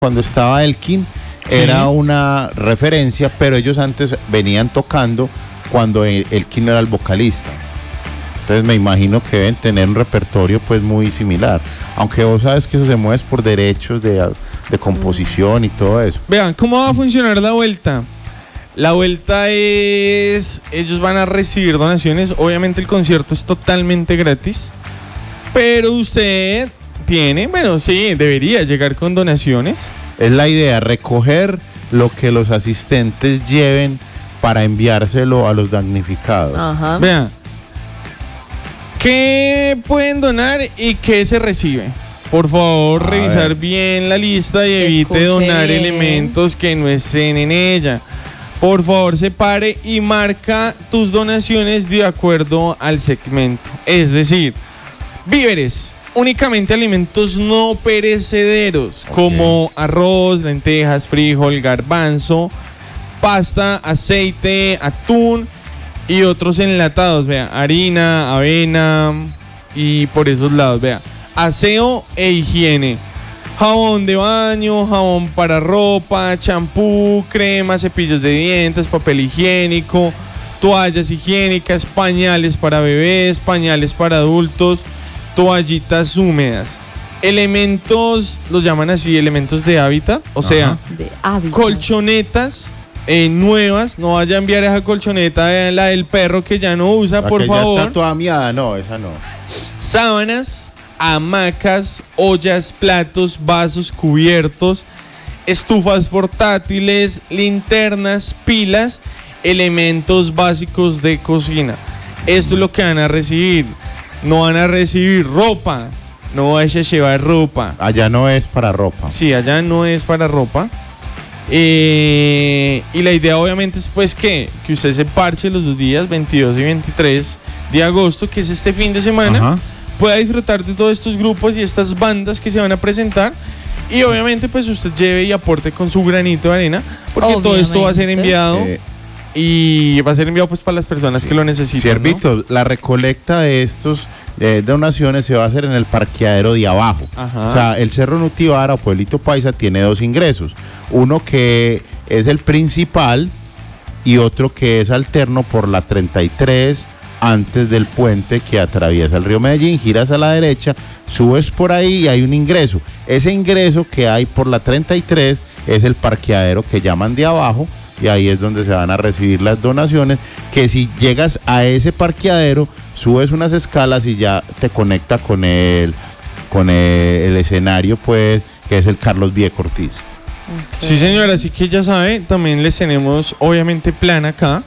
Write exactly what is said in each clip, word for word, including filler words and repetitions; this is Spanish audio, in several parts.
cuando estaba Elkin, sí, era una referencia, pero ellos antes venían tocando cuando Elkin era el vocalista. Entonces me imagino que deben tener un repertorio pues muy similar. Aunque vos sabes que eso se mueve por derechos de, de composición y todo eso. Vean, ¿cómo va a funcionar la vuelta? La vuelta es... Ellos van a recibir donaciones. Obviamente el concierto es totalmente gratis. Pero usted tiene, bueno, sí, debería llegar con donaciones. Es la idea, recoger lo que los asistentes lleven para enviárselo a los damnificados. Ajá. Vean, ¿qué pueden donar y qué se recibe? Por favor, a revisar ver. bien la lista y evite Escuche donar bien. elementos que no estén en ella. Por favor, separe y marca tus donaciones de acuerdo al segmento. Es decir, víveres, únicamente alimentos no perecederos, okay, como arroz, lentejas, frijol, garbanzo, pasta, aceite, atún y otros enlatados, vea, harina, avena y por esos lados, vea, aseo e higiene, jabón de baño, jabón para ropa, champú, crema, cepillos de dientes, papel higiénico, toallas higiénicas, pañales para bebés, pañales para adultos, toallitas húmedas, elementos, los llaman así, elementos de hábitat, o sea, de hábitat. colchonetas Eh, nuevas, no vaya a enviar esa colchoneta, eh, la del perro que ya no usa, la por que favor. Ya está toda miada, no, esa no. Sábanas, hamacas, ollas, platos, vasos, cubiertos, estufas portátiles, linternas, pilas, elementos básicos de cocina. Esto es lo que van a recibir. No van a recibir ropa, no vaya a llevar ropa. Allá no es para ropa. Sí, allá no es para ropa. Eh, y la idea obviamente es pues que, que usted se parche los dos días, veintidós y veintitrés de agosto, que es este fin de semana. Ajá. Pueda disfrutar de todos estos grupos y estas bandas que se van a presentar. Y obviamente pues usted lleve y aporte con su granito de arena, porque obviamente todo esto va a ser enviado eh, y va a ser enviado pues para las personas que lo necesitan. Ciervito, ¿no? La recolecta de estos eh, donaciones se va a hacer en el parqueadero de abajo. Ajá. O sea, el Cerro Nutibara o Pueblito Paisa tiene dos ingresos. Uno que es el principal y otro que es alterno por la treinta y tres antes del puente que atraviesa el río Medellín, giras a la derecha, subes por ahí y hay un ingreso. Ese ingreso que hay por la treinta y tres es el parqueadero que llaman de abajo y ahí es donde se van a recibir las donaciones, que si llegas a ese parqueadero, subes unas escalas y ya te conecta con el, con el, el escenario, pues, que es el Carlos Vieco Ortiz. Okay. Sí, señora, así que ya sabe, también les tenemos obviamente plan acá.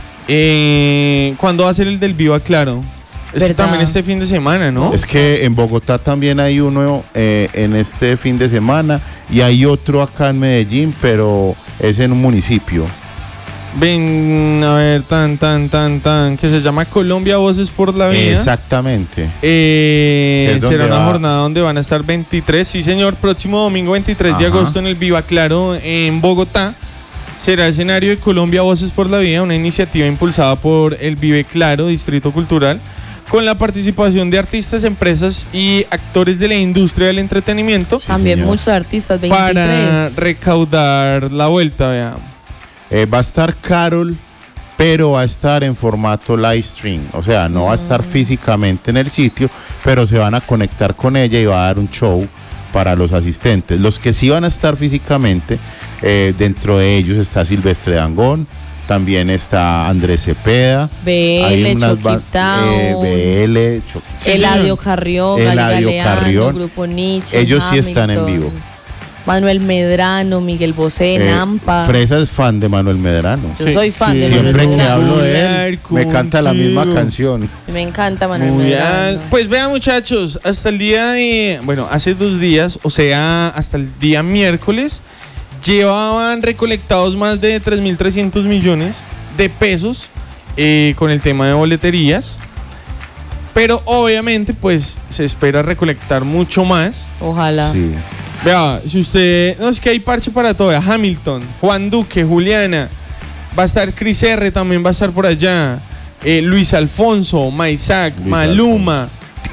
Eh, ¿Cuándo va a ser el del Viva Claro? Es también este fin de semana, ¿no? Es que en Bogotá también hay uno eh, en este fin de semana y hay otro acá en Medellín, pero es en un municipio. Ven, a ver, tan, tan, tan, tan, que se llama Colombia Voces por la Vida. Exactamente. Eh, será una va... jornada donde van a estar veintitrés, sí señor, próximo domingo veintitrés Ajá. de agosto en el Viva Claro en Bogotá. Será el escenario de Colombia Voces por la Vida, una iniciativa impulsada por el Vive Claro, Distrito Cultural, con la participación de artistas, empresas y actores de la industria del entretenimiento. Sí, También señor. muchos artistas, veintitrés. Para recaudar la vuelta, veamos. Eh, va a estar Carol, pero va a estar en formato live stream. O sea, no mm. va a estar físicamente en el sitio, pero se van a conectar con ella y va a dar un show para los asistentes. Los que sí van a estar físicamente, eh, dentro de ellos está Silvestre Dangond, también está Andrés Cepeda, B L, Choquitao, eh, B L, Choquitao, Eladio Carrión, Eladio Galeano, Carrión, Grupo Nietzsche, ellos sí Hamilton, están en vivo. Manuel Medrano, Miguel Bosé, eh, Nampa. Fresa es fan de Manuel Medrano. Yo sí, soy fan sí, de Manuel Medrano. Siempre que hablo Medrano. de él, me canta la misma canción. Me encanta Manuel Muy Medrano. Bien. Pues vean, muchachos, hasta el día de, bueno, hace dos días, o sea, hasta el día miércoles, llevaban recolectados más de tres mil trescientos millones de pesos eh, con el tema de boleterías. Pero obviamente, pues, se espera recolectar mucho más. Ojalá. Sí. Vea, si usted... No, es que hay parche para todo. Hamilton, Juan Duque, Juliana. Va a estar Cris R, también va a estar por allá. Eh, Luis Alfonso, Maisac, Maluma.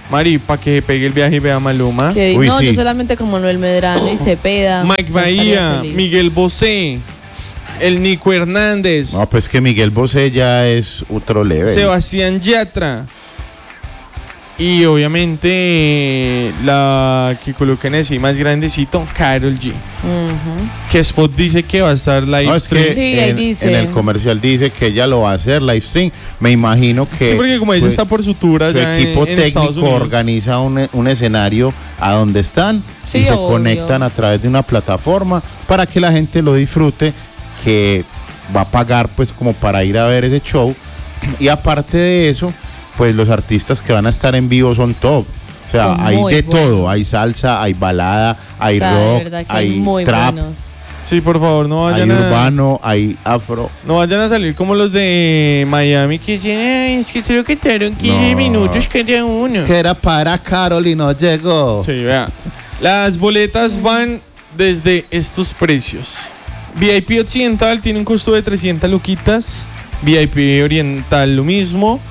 Mari, para que pegue el viaje y vea a Maluma. Que, Uy, no, sí. yo solamente como Noel Medrano y Cepeda. Mike ya estaría Bahía, feliz. Miguel Bosé, el Nico Hernández, No, pues que Miguel Bosé ya es otro level. Sebastián Yatra. Y obviamente la que colocan así más grandecito, Karol G. Ujú. Que Spot dice que va a estar live No, es stream. que Sí, ahí en, dice. en el comercial dice que ella lo va a hacer live stream. Me imagino que Sí, porque como ella su- está por su tour su allá equipo en, en Estados técnico Unidos. organiza un, un escenario a donde están Sí, y se obvio. conectan a través de una plataforma para que la gente lo disfrute, que va a pagar pues como para ir a ver ese show. Y aparte de eso, pues los artistas que van a estar en vivo son top. O sea, Son hay muy de buenos. todo, hay salsa, hay balada, hay O sea, de rock, verdad que hay muy trap, buenos. Sí, por favor, no hay vayan a urbano, hay afro. no vayan a salir como los de Miami que dicen, "Ay, es que solo quitaron quince No. minutos cada uno". Es que era para Carol y no llegó. Sí, vea. Las boletas van desde estos precios. V I P Occidental tiene un costo de trescientas luquitas. V I P Oriental lo mismo.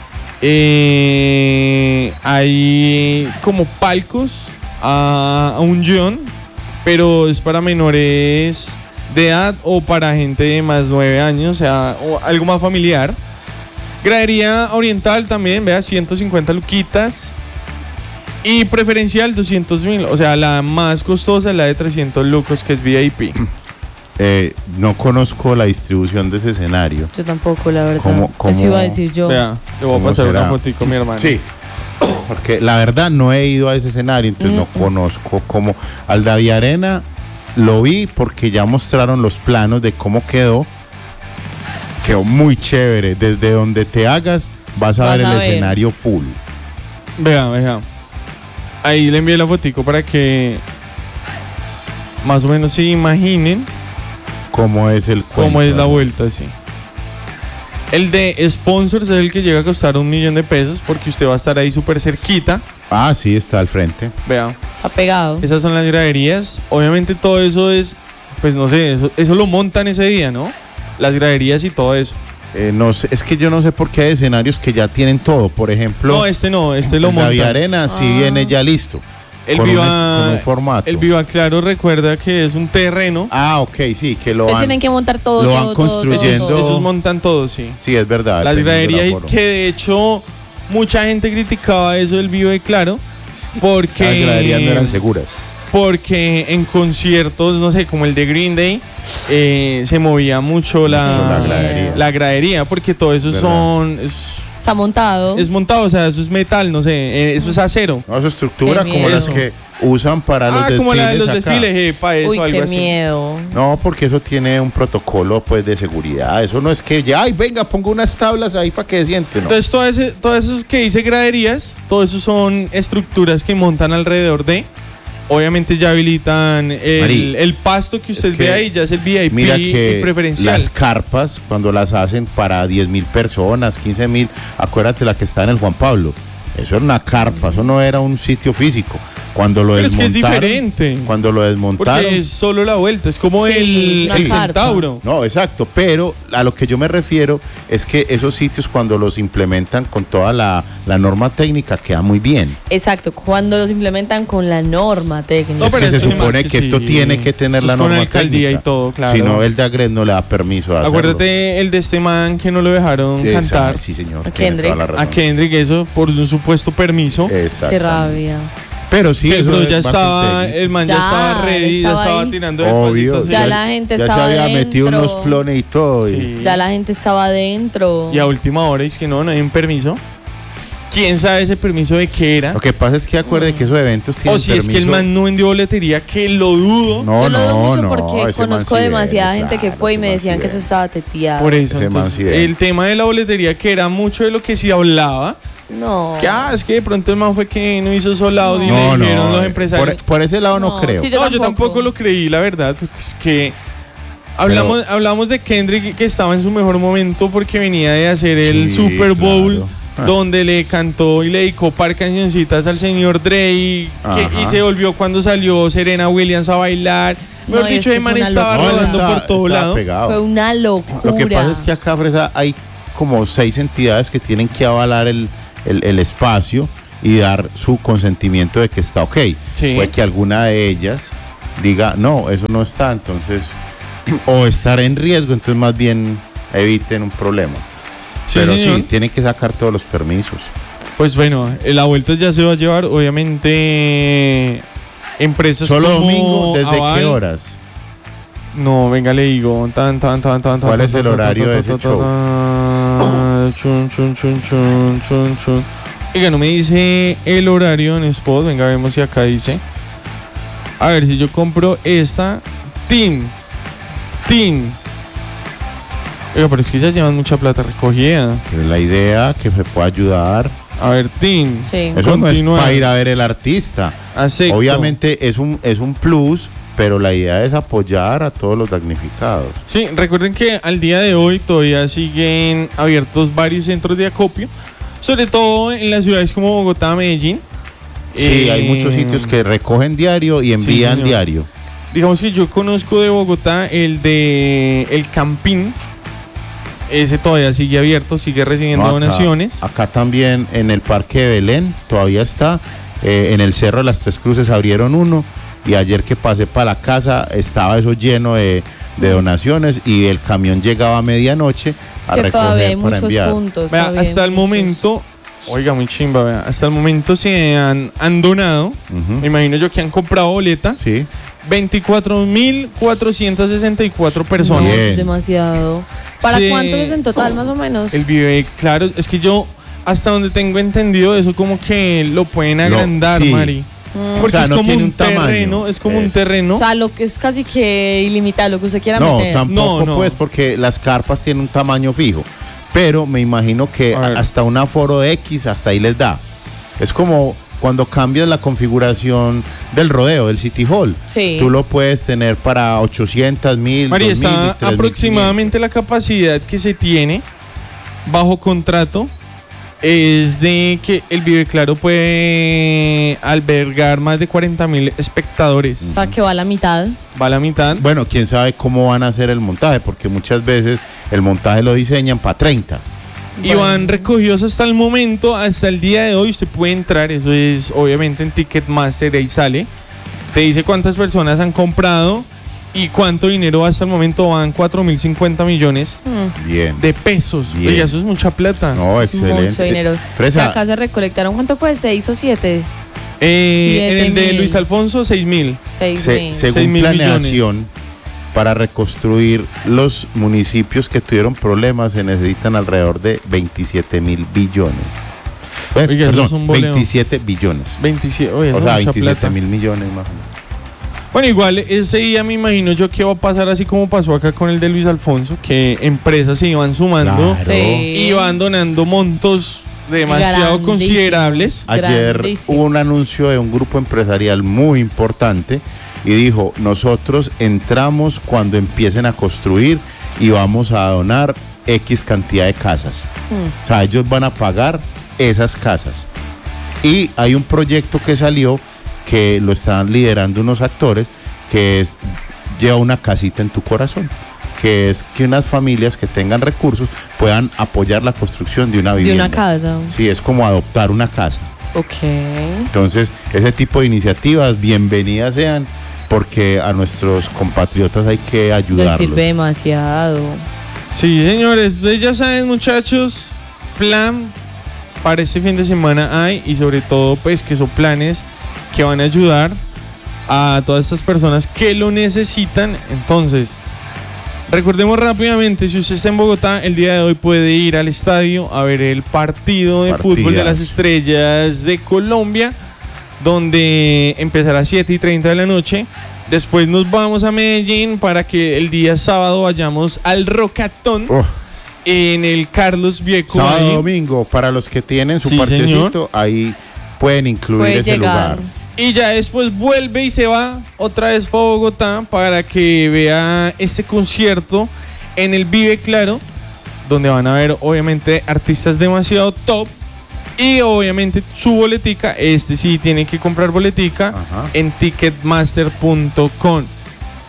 Eh, hay como palcos a, a un guión, pero es para menores de edad o para gente de más de nueve años, o sea, o algo más familiar. Gradería Oriental también, vea, ciento cincuenta luquitas. Y preferencial doscientos mil, o sea, la más costosa es la de trescientos lucos, que es V I P. Eh, no conozco la distribución de ese escenario. Yo tampoco, la verdad. ¿Cómo- cómo- Eso iba a decir yo. Vea, le voy a ¿Cómo pasar será? una fotico a mi hermano. Sí, porque la verdad no he ido a ese escenario, entonces no Mm. conozco cómo. Al Davi Arena lo vi porque ya mostraron los planos de cómo quedó. Quedó muy chévere. Desde donde te hagas vas a Vas ver a el ver. escenario full. Vea, vea. Ahí le envié la fotico para que más o menos se imaginen Cómo es el cómo cuento. es la vuelta, sí. El de sponsors es el que llega a costar un millón de pesos porque usted va a estar ahí súper cerquita. Ah, sí, está al frente. Vea. Está pegado. Esas son las graderías. Obviamente todo eso es, pues no sé, eso, eso lo montan ese día, ¿no? Las graderías y todo eso. Eh, no sé, es que yo no sé por qué hay escenarios que ya tienen todo. Por ejemplo, No, este no, este lo el Davi montan. Arena sí Ah. viene ya listo. El con, un, Viva, es- con un formato. el Viva Claro recuerda que es un terreno. Ah, ok, sí, que lo Entonces van. tienen que montar todo, lo todo, van todo, construyendo. todo, todo. Ellos montan todo, sí. Sí, es verdad. Las dependiendo del graderías, y aforo. que de hecho mucha gente criticaba eso del Viva y Claro. Porque, Las graderías no eran seguras. porque en conciertos, no sé, como el de Green Day, eh, se movía mucho la, Mucho la gradería. la gradería, porque todo eso ¿Verdad? son... Es, Está montado. es montado, o sea, eso es metal, no sé, eh, eso es acero. No, su estructura Qué como miedo. las que usan para los Ah, desfiles como la de los acá. desfiles, eh, para eso, Uy, algo qué así. miedo. No, porque eso tiene un protocolo pues de seguridad. Eso no es que ya, ay, venga, pongo unas tablas ahí para que siente, no. Entonces, todas ese, todas esas que dice graderías, todo eso son estructuras que montan alrededor de. Obviamente ya habilitan el, Mari, el pasto que usted es que ve ahí, ya es el V I P Mira y que preferencial. las carpas, cuando las hacen para diez mil personas, quince mil, acuérdate la que está en el Juan Pablo. Eso era una carpa, eso no era un sitio físico. Cuando lo Pero es que es desmontaron, diferente. cuando lo desmontaron, Porque es solo la vuelta, es como Sí, el, una el carpa. Centauro. no, exacto, pero a lo que yo me refiero es que esos sitios cuando los implementan con toda la, la norma técnica queda muy bien. Exacto, cuando los implementan con la norma técnica. No, es pero que se eso es supone más que que esto sí. tiene que tener Eso la es con norma alcaldía técnica. y todo, claro. Si no, el de Agred no le da permiso a hacerlo. Acuérdate el de este man que no lo dejaron Esa, cantar. Sí, señor. A tiene Kendrick. toda la razón. A Kendrick, eso por un supuesto permiso. Exacto. Qué rabia. Pero sí, Que el eso bro es ya bastante estaba, técnico. el man ya, Ya, estaba ready, ya estaba estaba ahí. tirando el Obvio. pasito, Ya sí. la gente ya estaba se había metido dentro. unos clones y todo. y- Sí. Ya la gente estaba adentro. Y a última hora es que no, no hay un permiso. ¿Quién sabe ese permiso de qué era? Lo que pasa es que acuerde que esos eventos tienen O si es que el permiso- man no vendió boletería, que lo dudo. No, Yo lo dudo no, mucho no. porque ese man conozco sí demasiada vende, gente que claro, fue y ese me man decían sí que eso vende. estaba teteado. Por eso, Ese man entonces, sí vende. el tema de la boletería, que era mucho de lo que se hablaba, No. que ah, es que de pronto el man fue que no hizo soldado y No, le dijeron no. los empresarios. Por, por ese lado no, No, creo. sí, No, yo tampoco. tampoco lo creí, la verdad, pues es que hablamos, hablamos de Kendrick que estaba en su mejor momento porque venía de hacer el Sí, Super Bowl, claro. Ah. donde le cantó y le dedicó par cancioncitas al señor Dre y, que- Ajá. y se volvió cuando salió Serena Williams a bailar. Mejor No, y dicho, es que el man fue una estaba locura. No, él rodando está- por todo está lado. pegado. Fue una locura. Lo que pasa es que acá, Fresa, hay como seis entidades que tienen que avalar el, el- el espacio y dar su consentimiento de que está ok. Sí. Puede que alguna de ellas diga, no, eso no está, entonces, o estar en riesgo, entonces más bien eviten un problema. Sí, Pero señor. sí, tienen que sacar todos los permisos. Pues bueno, la vuelta ya se va a llevar, obviamente, empresas ¿Solo como domingo? ¿Desde Aval. qué horas? No, venga, le digo. Tan, tan, tan, tan, ¿Cuál tan, es tan, el tan, horario tan, de tan, ese tan, show? tan, chun, chun, chun, chun, chun, chun. Oiga, no me dice el horario en Spot. Venga, vemos si acá dice. A ver, si yo compro esta. Tin. Tin. Oiga, pero es que ya llevan mucha plata recogida. Pero la idea que se pueda ayudar. A ver, Tin. Sí. Eso no es Continuar. para ir a ver el artista. Acepto. Obviamente es un, es un plus, pero la idea es apoyar a todos los damnificados. Sí, recuerden que al día de hoy todavía siguen abiertos varios centros de acopio, sobre todo en las ciudades como Bogotá, Medellín. Sí, Eh, hay muchos sitios que recogen diario y envían señor. diario. Digamos que yo conozco de Bogotá el de El Campín. Ese todavía sigue abierto, sigue recibiendo No, acá- donaciones. Acá también en el Parque de Belén todavía está. Eh, en el Cerro de las Tres Cruces abrieron uno. Y ayer que pasé para la casa estaba eso lleno de, de donaciones y el camión llegaba a medianoche Es a que todavía hay recoger para muchos enviar. puntos. Vea, todavía hay hasta el muchos. momento, oiga, muy chimba, vea, hasta el momento se han, han donado, Ujú. me imagino yo que han comprado boleta, Sí. veinticuatro mil cuatrocientas sesenta y cuatro No, personas. Bien. es demasiado. ¿Para Sí. cuántos es en total, más o menos? El Vive, claro, es que yo, hasta donde tengo entendido, eso como que lo pueden Lo- agrandar, sí. Mari. Mm. Porque O sea, es no como tiene un, un tamaño. terreno, es como un Eso. terreno. O sea, lo que es casi que ilimitado, lo que usted quiera No, meter. tampoco No, no. pues porque las carpas tienen un tamaño fijo. Pero me imagino que A ver. hasta un aforo de X hasta ahí les da. Es como cuando cambias la configuración del rodeo, del City Hall. Sí. Tú lo puedes tener para ochocientos, mil, María, dos mil y está tres mil aproximadamente la capacidad que se tiene bajo contrato es de que el Vive Claro puede albergar más de cuarenta mil espectadores. O sea, que va a la mitad. Va a la mitad. Bueno, quién sabe cómo van a hacer el montaje, porque muchas veces el montaje lo diseñan para treinta. Y Bueno. van recogidos hasta el momento, hasta el día de hoy. Usted puede entrar, eso es obviamente en Ticketmaster, ahí sale. Te dice cuántas personas han comprado y cuánto dinero hasta el momento van cuatro mil cincuenta millones Mm. Bien. de pesos. Bien. Oiga, eso es mucha plata. No, Es excelente. mucho dinero. Fresa, Acá se recolectaron, ¿cuánto fue? ¿Seis o siete? Eh, Siete en el de mil. Luis Alfonso, seis mil. Seis se- mil. según seis mil planeación, para reconstruir los municipios que tuvieron problemas se necesitan alrededor de veintisiete mil billones. Eh, Oiga, eso perdón, es un boleo. veintisiete billones. veintisiete, oye, eso O sea, es mucha veintisiete plata. mil millones más o menos. Bueno, igual ese día me imagino yo que va a pasar así como pasó acá con el de Luis Alfonso, que empresas se iban sumando Claro. Sí. y van donando montos demasiado Grandísimo. considerables. Ayer Grandísimo. hubo un anuncio de un grupo empresarial muy importante y dijo, nosotros entramos cuando empiecen a construir y vamos a donar X cantidad de casas. Mm. O sea, ellos van a pagar esas casas. Y hay un proyecto que salió que lo están liderando unos actores, que es Lleva una casita en tu corazón, que es que unas familias que tengan recursos puedan apoyar la construcción de una De vivienda. una casa. Sí, es como adoptar una casa. Ok. Entonces, ese tipo de iniciativas, bienvenidas sean, porque a nuestros compatriotas hay que Les ayudarlos. sirve demasiado. Sí, señores, ustedes ya saben, muchachos, plan para este fin de semana hay y sobre todo pues que son planes que van a ayudar a todas estas personas que lo necesitan. Entonces, recordemos rápidamente, si usted está en Bogotá, el día de hoy puede ir al estadio a ver el partido de Partidas. fútbol de las estrellas de Colombia, donde empezará a siete y treinta de la noche. Después nos vamos a Medellín para que el día sábado vayamos al Rocatón Oh, en el Carlos Vieco. sábado, ahí. domingo, para los que tienen su Sí, parchecito, ahí pueden incluir Puede ese llegar. lugar. Y ya después vuelve y se va otra vez para Bogotá para que vea este concierto en el Vive Claro, donde van a ver obviamente artistas demasiado top y obviamente su boletica. Este sí tiene que comprar boletica Ajá. en ticketmaster punto com.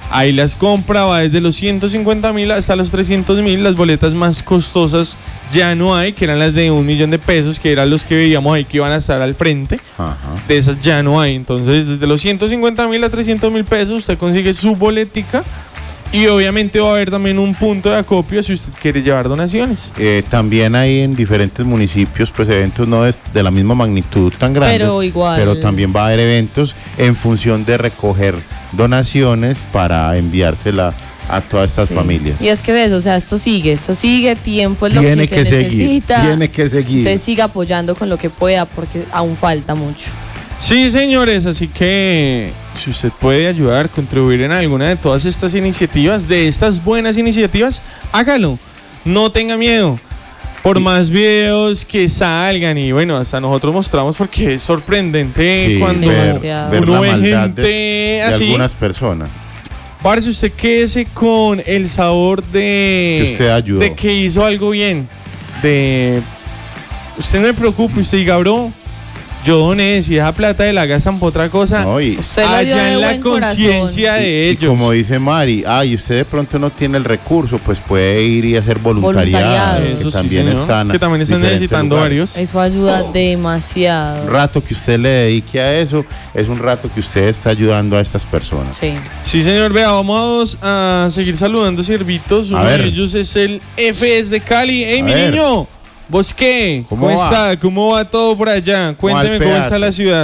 Ahí las compra, va desde los ciento cincuenta mil hasta los trescientos mil. Las boletas más costosas ya no hay, que eran las de un millón de pesos, que eran los que veíamos ahí que iban a estar al frente. Ajá. De esas ya no hay. Entonces, desde los ciento cincuenta mil a trescientos mil pesos, usted consigue su boletica. Y obviamente va a haber también un punto de acopio si usted quiere llevar donaciones. Eh, también hay en diferentes municipios pues eventos no de, de la misma magnitud tan grande, pero igual. Pero también va a haber eventos en función de recoger donaciones para enviársela a todas estas sí. familias. Y es que de eso, o sea, esto sigue, esto sigue, tiempo es lo tiene que, que se seguir, necesita. Tiene que seguir. Usted siga apoyando con lo que pueda porque aún falta mucho. Sí, señores, así que si usted puede ayudar, contribuir en alguna de todas estas iniciativas, de estas buenas iniciativas, hágalo. No tenga miedo. Por sí. más videos que salgan y bueno, hasta nosotros mostramos porque es sorprendente sí, cuando ver, ver uno la ve maldad gente de, así. De algunas personas. Parece usted quédese con el sabor de que usted ayudó. De que hizo algo bien. De usted no se preocupe, usted diga, bro, yo doné, si esa plata de la gastan por otra cosa, no, y allá en la conciencia de ellos. Y como dice Mari, ah, y usted de pronto no tiene el recurso, pues puede ir y hacer voluntariado. voluntariado. Eso que, sí, también están que también están necesitando lugares. varios. Eso ayuda oh. demasiado. Un rato que usted le dedique a eso, es un rato que usted está ayudando a estas personas. Sí, sí señor, vea, vamos a seguir saludando siervitos. Uno de ellos es el F S de Cali. ¡Ey, a mi ver. niño! ¿Vos qué? ¿Cómo, ¿Cómo está? ¿Cómo va todo por allá? Cuénteme cómo está la ciudad.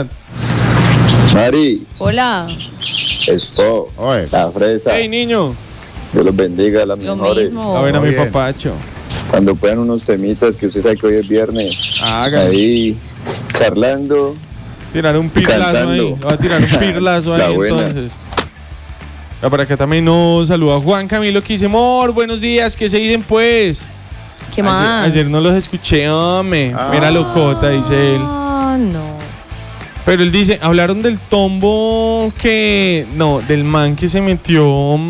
Mari. Hola. Expo. Oye. La fresa. Hey, niño. Dios los bendiga, las Lo mejores. Mismo. A ver a mi bien. papacho. Cuando puedan unos temitas, que usted sabe que hoy es viernes. Hágale. Ahí, charlando. Tirar un pirlazo ahí. Va a tirar un pirlazo ahí entonces. Ya para acá también nos saluda Juan Camilo que dice, amor, buenos días, ¿qué se dicen pues? ¿Qué más? Ayer, ayer no los escuché, hombre. Ah. Mira locota, dice él. Ah, no. Pero él dice, hablaron del tombo que... No, del man que se metió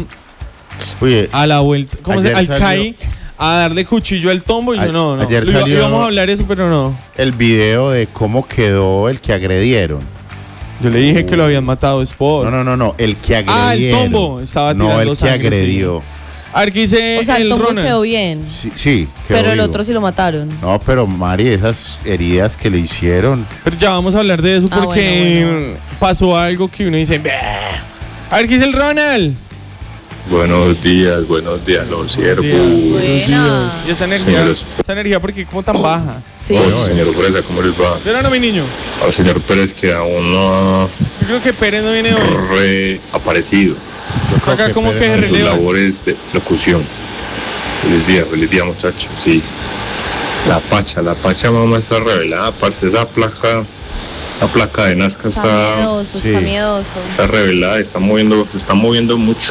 Oye, a la vuelta, ¿cómo se llama? Al C A I, a darle cuchillo al tombo y a, yo no, no. Ayer Lo, salió íbamos a hablar eso, pero no. El video de cómo quedó el que agredieron. Yo le dije uh. que lo habían matado, Sport. No, no, no, no, el que agredieron. Ah, el tombo. Estaba tirando no, el que sangre, agredió. Sí. A ver, ¿qué dice o sea, el, el tombo Ronald? Quedó bien. Sí, sí quedó pero el vivo. otro sí lo mataron. No, pero Mari, esas heridas que le hicieron. Pero ya vamos a hablar de eso ah, porque bueno, bueno. pasó algo que uno dice, bah. A ver, ¿qué dice el Ronald? Buenos días, buenos días, los siervos. Buena. Y esa energía, Señores, esa energía, ¿por qué como tan baja? Sí. Oh, señor Pérez, ¿cómo les va? Pero no, mi niño. Al señor Pérez que aún no... Yo creo que Pérez no viene hoy. Reaparecido. Acá como que se releva. Sus labores de locución. Feliz día, feliz día, muchachos. Sí. La Pacha, la Pacha mamá está revelada, parce, esa placa... La placa de Nazca está... Está miedoso, sí. está miedoso. Está revelada, está moviendo, se está moviendo mucho.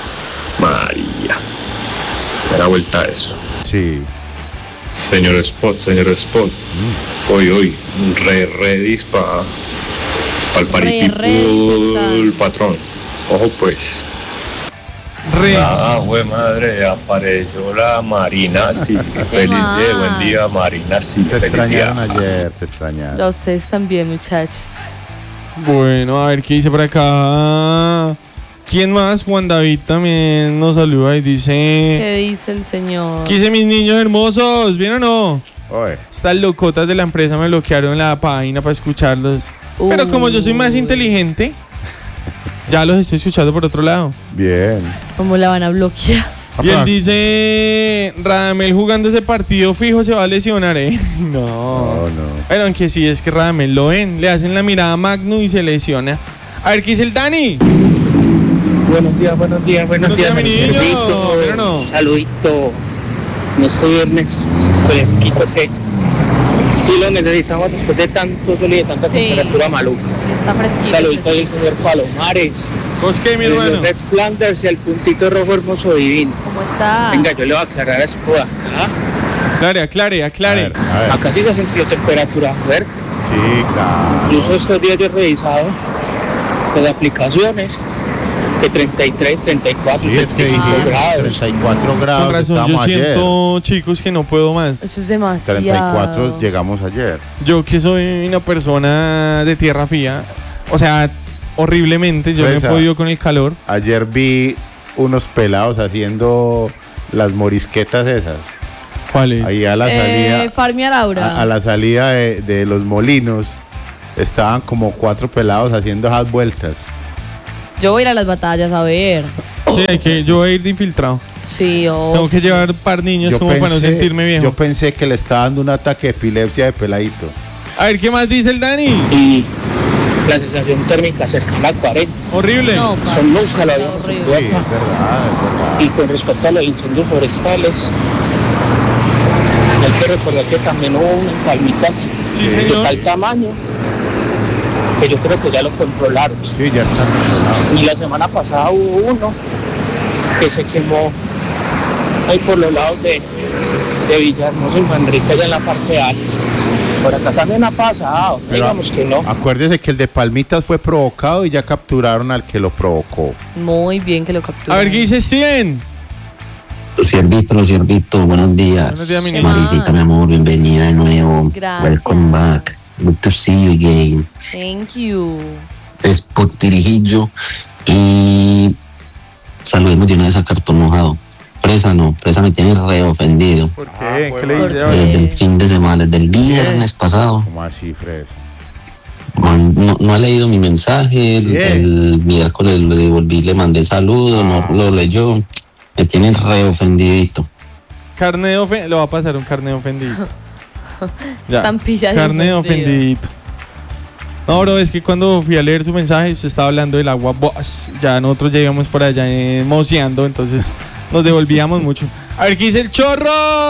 María. Me da vuelta a eso. Sí. Señor Spot, señor Spot. Mm. Hoy, hoy, re, re dispa al paritipo el patrón. Ojo pues. Re. Ah, güey, madre, apareció la Marina, sí. Feliz día, buen día, Marina, sí. Te extrañaron ayer, te extrañaron. Los ustedes también, muchachos. Bueno, a ver qué dice por acá. ¿Quién más? Juan David también nos saluda y dice... ¿Qué dice el señor? ¿Qué dice mis niños hermosos? ¿Bien o no? Oye. Estas locotas de la empresa me bloquearon la página para escucharlos. Uh. Pero como yo soy más inteligente, ya los estoy escuchando por otro lado. Bien. ¿Cómo la van a bloquear? Y él dice, Radamel jugando ese partido fijo se va a lesionar, ¿eh? No. No, no. Pero aunque sí, es que Radamel lo ven, le hacen la mirada a Magno y se lesiona. A ver, ¿qué dice el Dani? Buenos días, buenos días, buenos, buenos días, días, mi niño. Pero no. Saludito. No estoy viernes fresquito que sí lo necesitamos después de tanto sol y de tanta sí. temperatura maluca. Sí, está fresquito. Saludito al señor Palomares. ¿Vos qué, mi hermano? Los Red Flanders y el puntito rojo hermoso divino. ¿Cómo está? Venga, yo le voy a aclarar a Expo acá. Aclare, aclare, aclare. A ver, a ver. Acá sí se ha sentido temperatura fuerte. Sí, claro. Incluso estos días yo he revisado las aplicaciones. De treinta y tres, treinta y cuatro, sí, es que grados. treinta y cuatro grados. Con razón, yo siento, ayer. Chicos, que no puedo más. Eso es demasiado. treinta y cuatro llegamos ayer. Yo que soy una persona de tierra fría, o sea, horriblemente, yo Fresa, no he podido con el calor. Ayer vi unos pelados haciendo las morisquetas esas. ¿Cuáles? Ahí a la salida. Eh, Farmear Aura. A, a la salida de, de los molinos estaban como cuatro pelados haciendo esas vueltas. Yo voy a ir a las batallas a ver. Sí, hay que, yo voy a ir de infiltrado. Sí, oh. Tengo que llevar un par niños Yo como pensé, para no sentirme viejo. Yo pensé que le estaba dando un ataque de epilepsia de peladito. A ver, ¿qué más dice el Dani? Y la sensación térmica cercana a cuarenta. Horrible. No, Son parce, nunca lo está habíamos horrible. Sí, sentido es acá. verdad, es verdad. Y con respecto a los incendios forestales, hay que recordar que también hubo una en Palmitas Sí, de señor. tal tamaño que yo creo que ya lo controlaron. Sí, ya está controlado. Y la semana pasada hubo uno que se quemó ahí por los lados de, de Villahermosa y Manrique, allá en la parte alta. Por acá también ha pasado, Pero digamos que no. Acuérdese que el de Palmitas fue provocado y ya capturaron al que lo provocó. Muy bien que lo capturó. A ver, ¿qué dice Steven? Los siervitos, los siervitos, buenos días. Buenos días, mi niño. Marisita, mi amor, bienvenida de nuevo. Gracias. Welcome back. Good to see you again. Thank you. Es por Tirijillo. Y saludemos de una vez a Cartón Mojado. Presa no, presa me tiene re ofendido. ¿Por qué? Ah, ¿Qué bueno. le dice? ¿Por qué? Desde el fin de semana, desde el viernes pasado. ¿Cómo así, Fred? No, no ha leído mi mensaje. El, Bien. el miércoles le devolví, le mandé saludos, Ah. no lo leyó. Me tiene re ofendidito. Carne de ofendido. Lo va a pasar un carne de ofendido. Ya. Estampilla de Carne de ofendido. ofendidito. No, bro, es que cuando fui a leer su mensaje, usted estaba hablando del agua Bosch. Ya nosotros llegamos por allá eh, moceando, entonces nos devolvíamos mucho. A ver, ¿qué dice el chorro?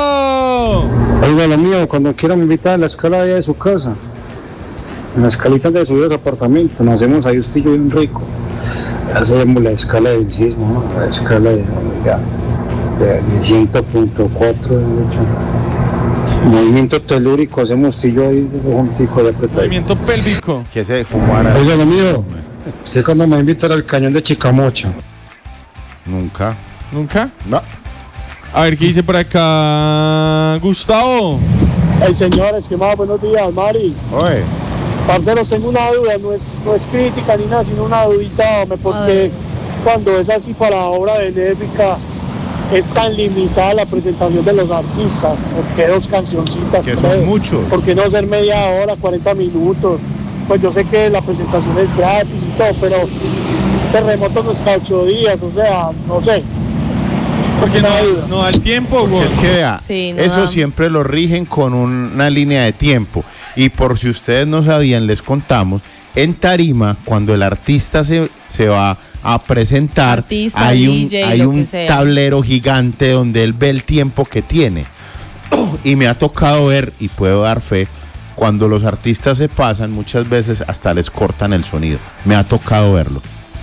Oiga, lo mío, cuando quiera me invita a la escala allá de su casa. En la escalita de su apartamento, nos hacemos ahí usted y yo bien rico. Hacemos la escala del sismo, ¿no? La escala de, oiga, de, de cien punto cuatro, de hecho. Movimiento telúrico, hacemos usted y yo ahí juntico de apretado. Movimiento pélvico. Que se fumara. Oiga, lo mío, usted cuando me va a invitar al cañón de Chicamocha. Nunca. ¿Nunca? No. A ver, ¿qué dice por acá Gustavo? El señor, estimado, buenos días, Mari. Oye. Parceros, tengo una duda, no es, no es crítica ni nada, sino una dudita, hombre, porque cuando es así para obra benéfica es tan limitada la presentación de los artistas. ¿Por qué dos cancioncitas? Que son tres? muchos. ¿Por qué no ser media hora, cuarenta minutos? Pues yo sé que la presentación es gratis y todo, pero terremoto no es cada ocho días, o sea, no sé. Porque no, no da el tiempo, güey. Es que vea, Sí, no eso da. siempre lo rigen con un- una línea de tiempo. Y por si ustedes no sabían, les contamos, en tarima, cuando el artista se, se va a presentar, Artista, hay un, D J, hay lo un que sea. tablero gigante donde él ve el tiempo que tiene. Y me ha tocado ver, y puedo dar fe, cuando los artistas se pasan, muchas veces hasta les cortan el sonido. Me ha tocado verlo.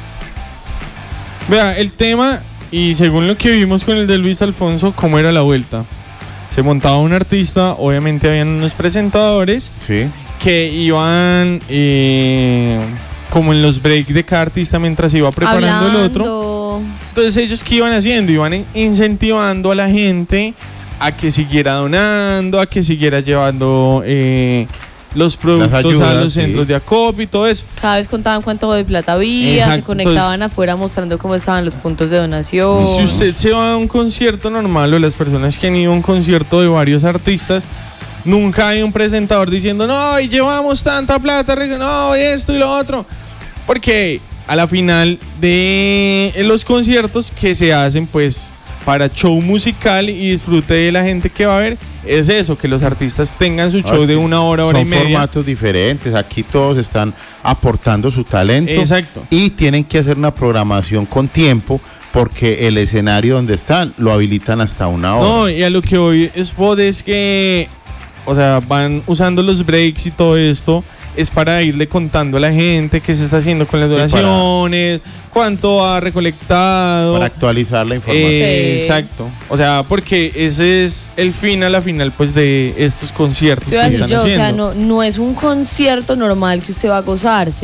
Vea, el tema, y según lo que vimos con el de Luis Alfonso, ¿cómo era la vuelta? Se montaba un artista, obviamente habían unos presentadores Sí. que iban eh, como en los breaks de cada artista mientras iba preparando el otro. Hablando. Entonces ellos qué iban haciendo, iban in- incentivando a la gente a que siguiera donando, a que siguiera llevando eh, los productos ayudas, a los sí. centros de acopio y todo eso. Cada vez contaban cuánto de plata había, se Exacto, conectaban entonces- afuera mostrando cómo estaban los puntos de donación. Si usted se va a un concierto normal, o las personas que han ido a un concierto de varios artistas, nunca hay un presentador diciendo, no, y llevamos tanta plata, no, y esto y lo otro. Porque a la final de los conciertos que se hacen, pues, para show musical y disfrute de la gente que va a ver, es eso, que los artistas tengan su show de una hora, hora y Son media. formatos diferentes. Aquí todos están aportando su talento. Exacto. Y tienen que hacer una programación con tiempo porque el escenario donde están lo habilitan hasta una hora. No, y a lo que hoy Spot es que, o sea, van usando los breaks y todo esto, es para irle contando a la gente qué se está haciendo con las Sí, para- donaciones, cuánto ha recolectado. Para actualizar la información. Eh, Sí. Exacto. O sea, porque ese es el fin a la final, pues, de estos conciertos Sí, iba a que decir están yo, o sea, haciendo. no, no es un concierto normal que usted va a gozarse.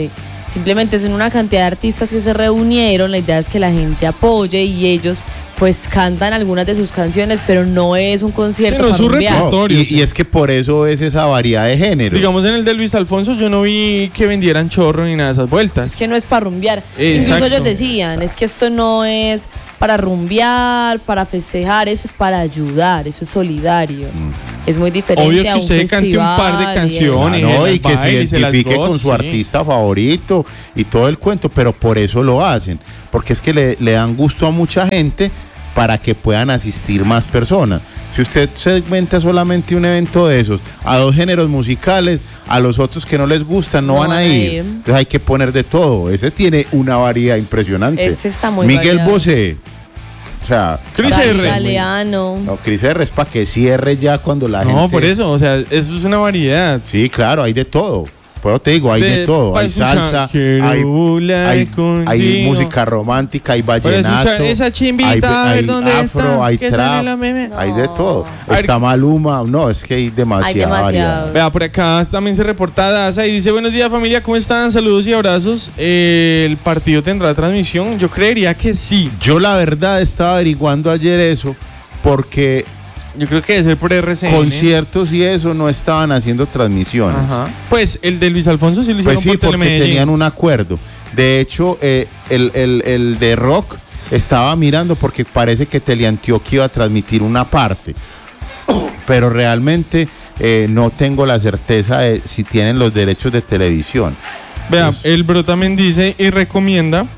Simplemente son una cantidad de artistas que se reunieron, la idea es que la gente apoye y ellos pues cantan algunas de sus canciones, pero no es un concierto sí, no, para su rumbear. repertorio, No, y, sí. y es que por eso es esa variedad de género. Digamos en el de Luis Alfonso yo no vi que vendieran chorro ni nada de esas vueltas. Es que no es para rumbear. Exacto. Incluso ellos decían, es que esto no es para rumbear, para festejar, eso es para ayudar, eso es solidario. Mm. Es muy diferente. Obvio que a un usted cante un par de canciones. Ah, no, y y que se identifique goce, con su sí. artista favorito y todo el cuento, pero por eso lo hacen, porque es que le, le dan gusto a mucha gente para que puedan asistir más personas. Si usted segmenta solamente un evento de esos a dos géneros musicales, a los otros que no les gustan no, no van a ir. ir. Entonces hay que poner de todo. Ese tiene una variedad impresionante. Ese está muy Miguel variado. Bosé. O sea, Cris R. Galeano. No, Cris R es para que cierre ya cuando la no, gente. No, por eso, o sea, eso es una variedad. Sí, claro, hay de todo. Pues te digo, hay de, de todo, hay salsa, hay, hay, hay música romántica, hay vallenato, esa chimbita, hay, hay ¿dónde afro, está? hay trap, no. hay de todo. Está Maluma, no, es que hay demasiada variedad. Vea, por acá también se reporta Daza y dice, buenos días familia, ¿cómo están? Saludos y abrazos. Eh, ¿El partido tendrá transmisión? Yo creería que sí. Yo la verdad estaba averiguando ayer eso, porque... Yo creo que debe ser por R C N. Conciertos y eso no estaban haciendo transmisiones. Ajá. Pues el de Luis Alfonso sí lo hicieron pues sí, por porque Telemedellín. tenían un acuerdo. De hecho, eh, el, el, el de rock estaba mirando porque parece que Teleantioquia iba a transmitir una parte. Pero realmente eh, no tengo la certeza de si tienen los derechos de televisión. Vea, pues, el Bro también dice y recomienda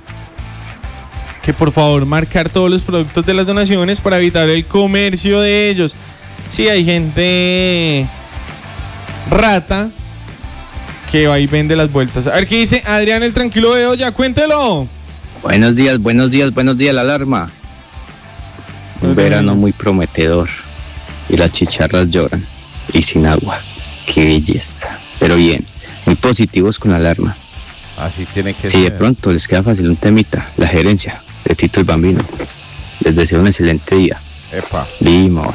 que por favor marcar todos los productos de las donaciones para evitar el comercio de ellos. Sí, hay gente rata que va y vende las vueltas. A ver qué dice Adrián el Tranquilo de Olla, cuéntelo. Buenos días, buenos días, buenos días, la alarma. Un verano muy prometedor y las chicharras lloran y sin agua. Qué belleza. Pero bien, muy positivos con la alarma. Así tiene que ser. Si de pronto les queda fácil un temita, la gerencia de Tito el Bambino. Les deseo un excelente día. Epa. Limor.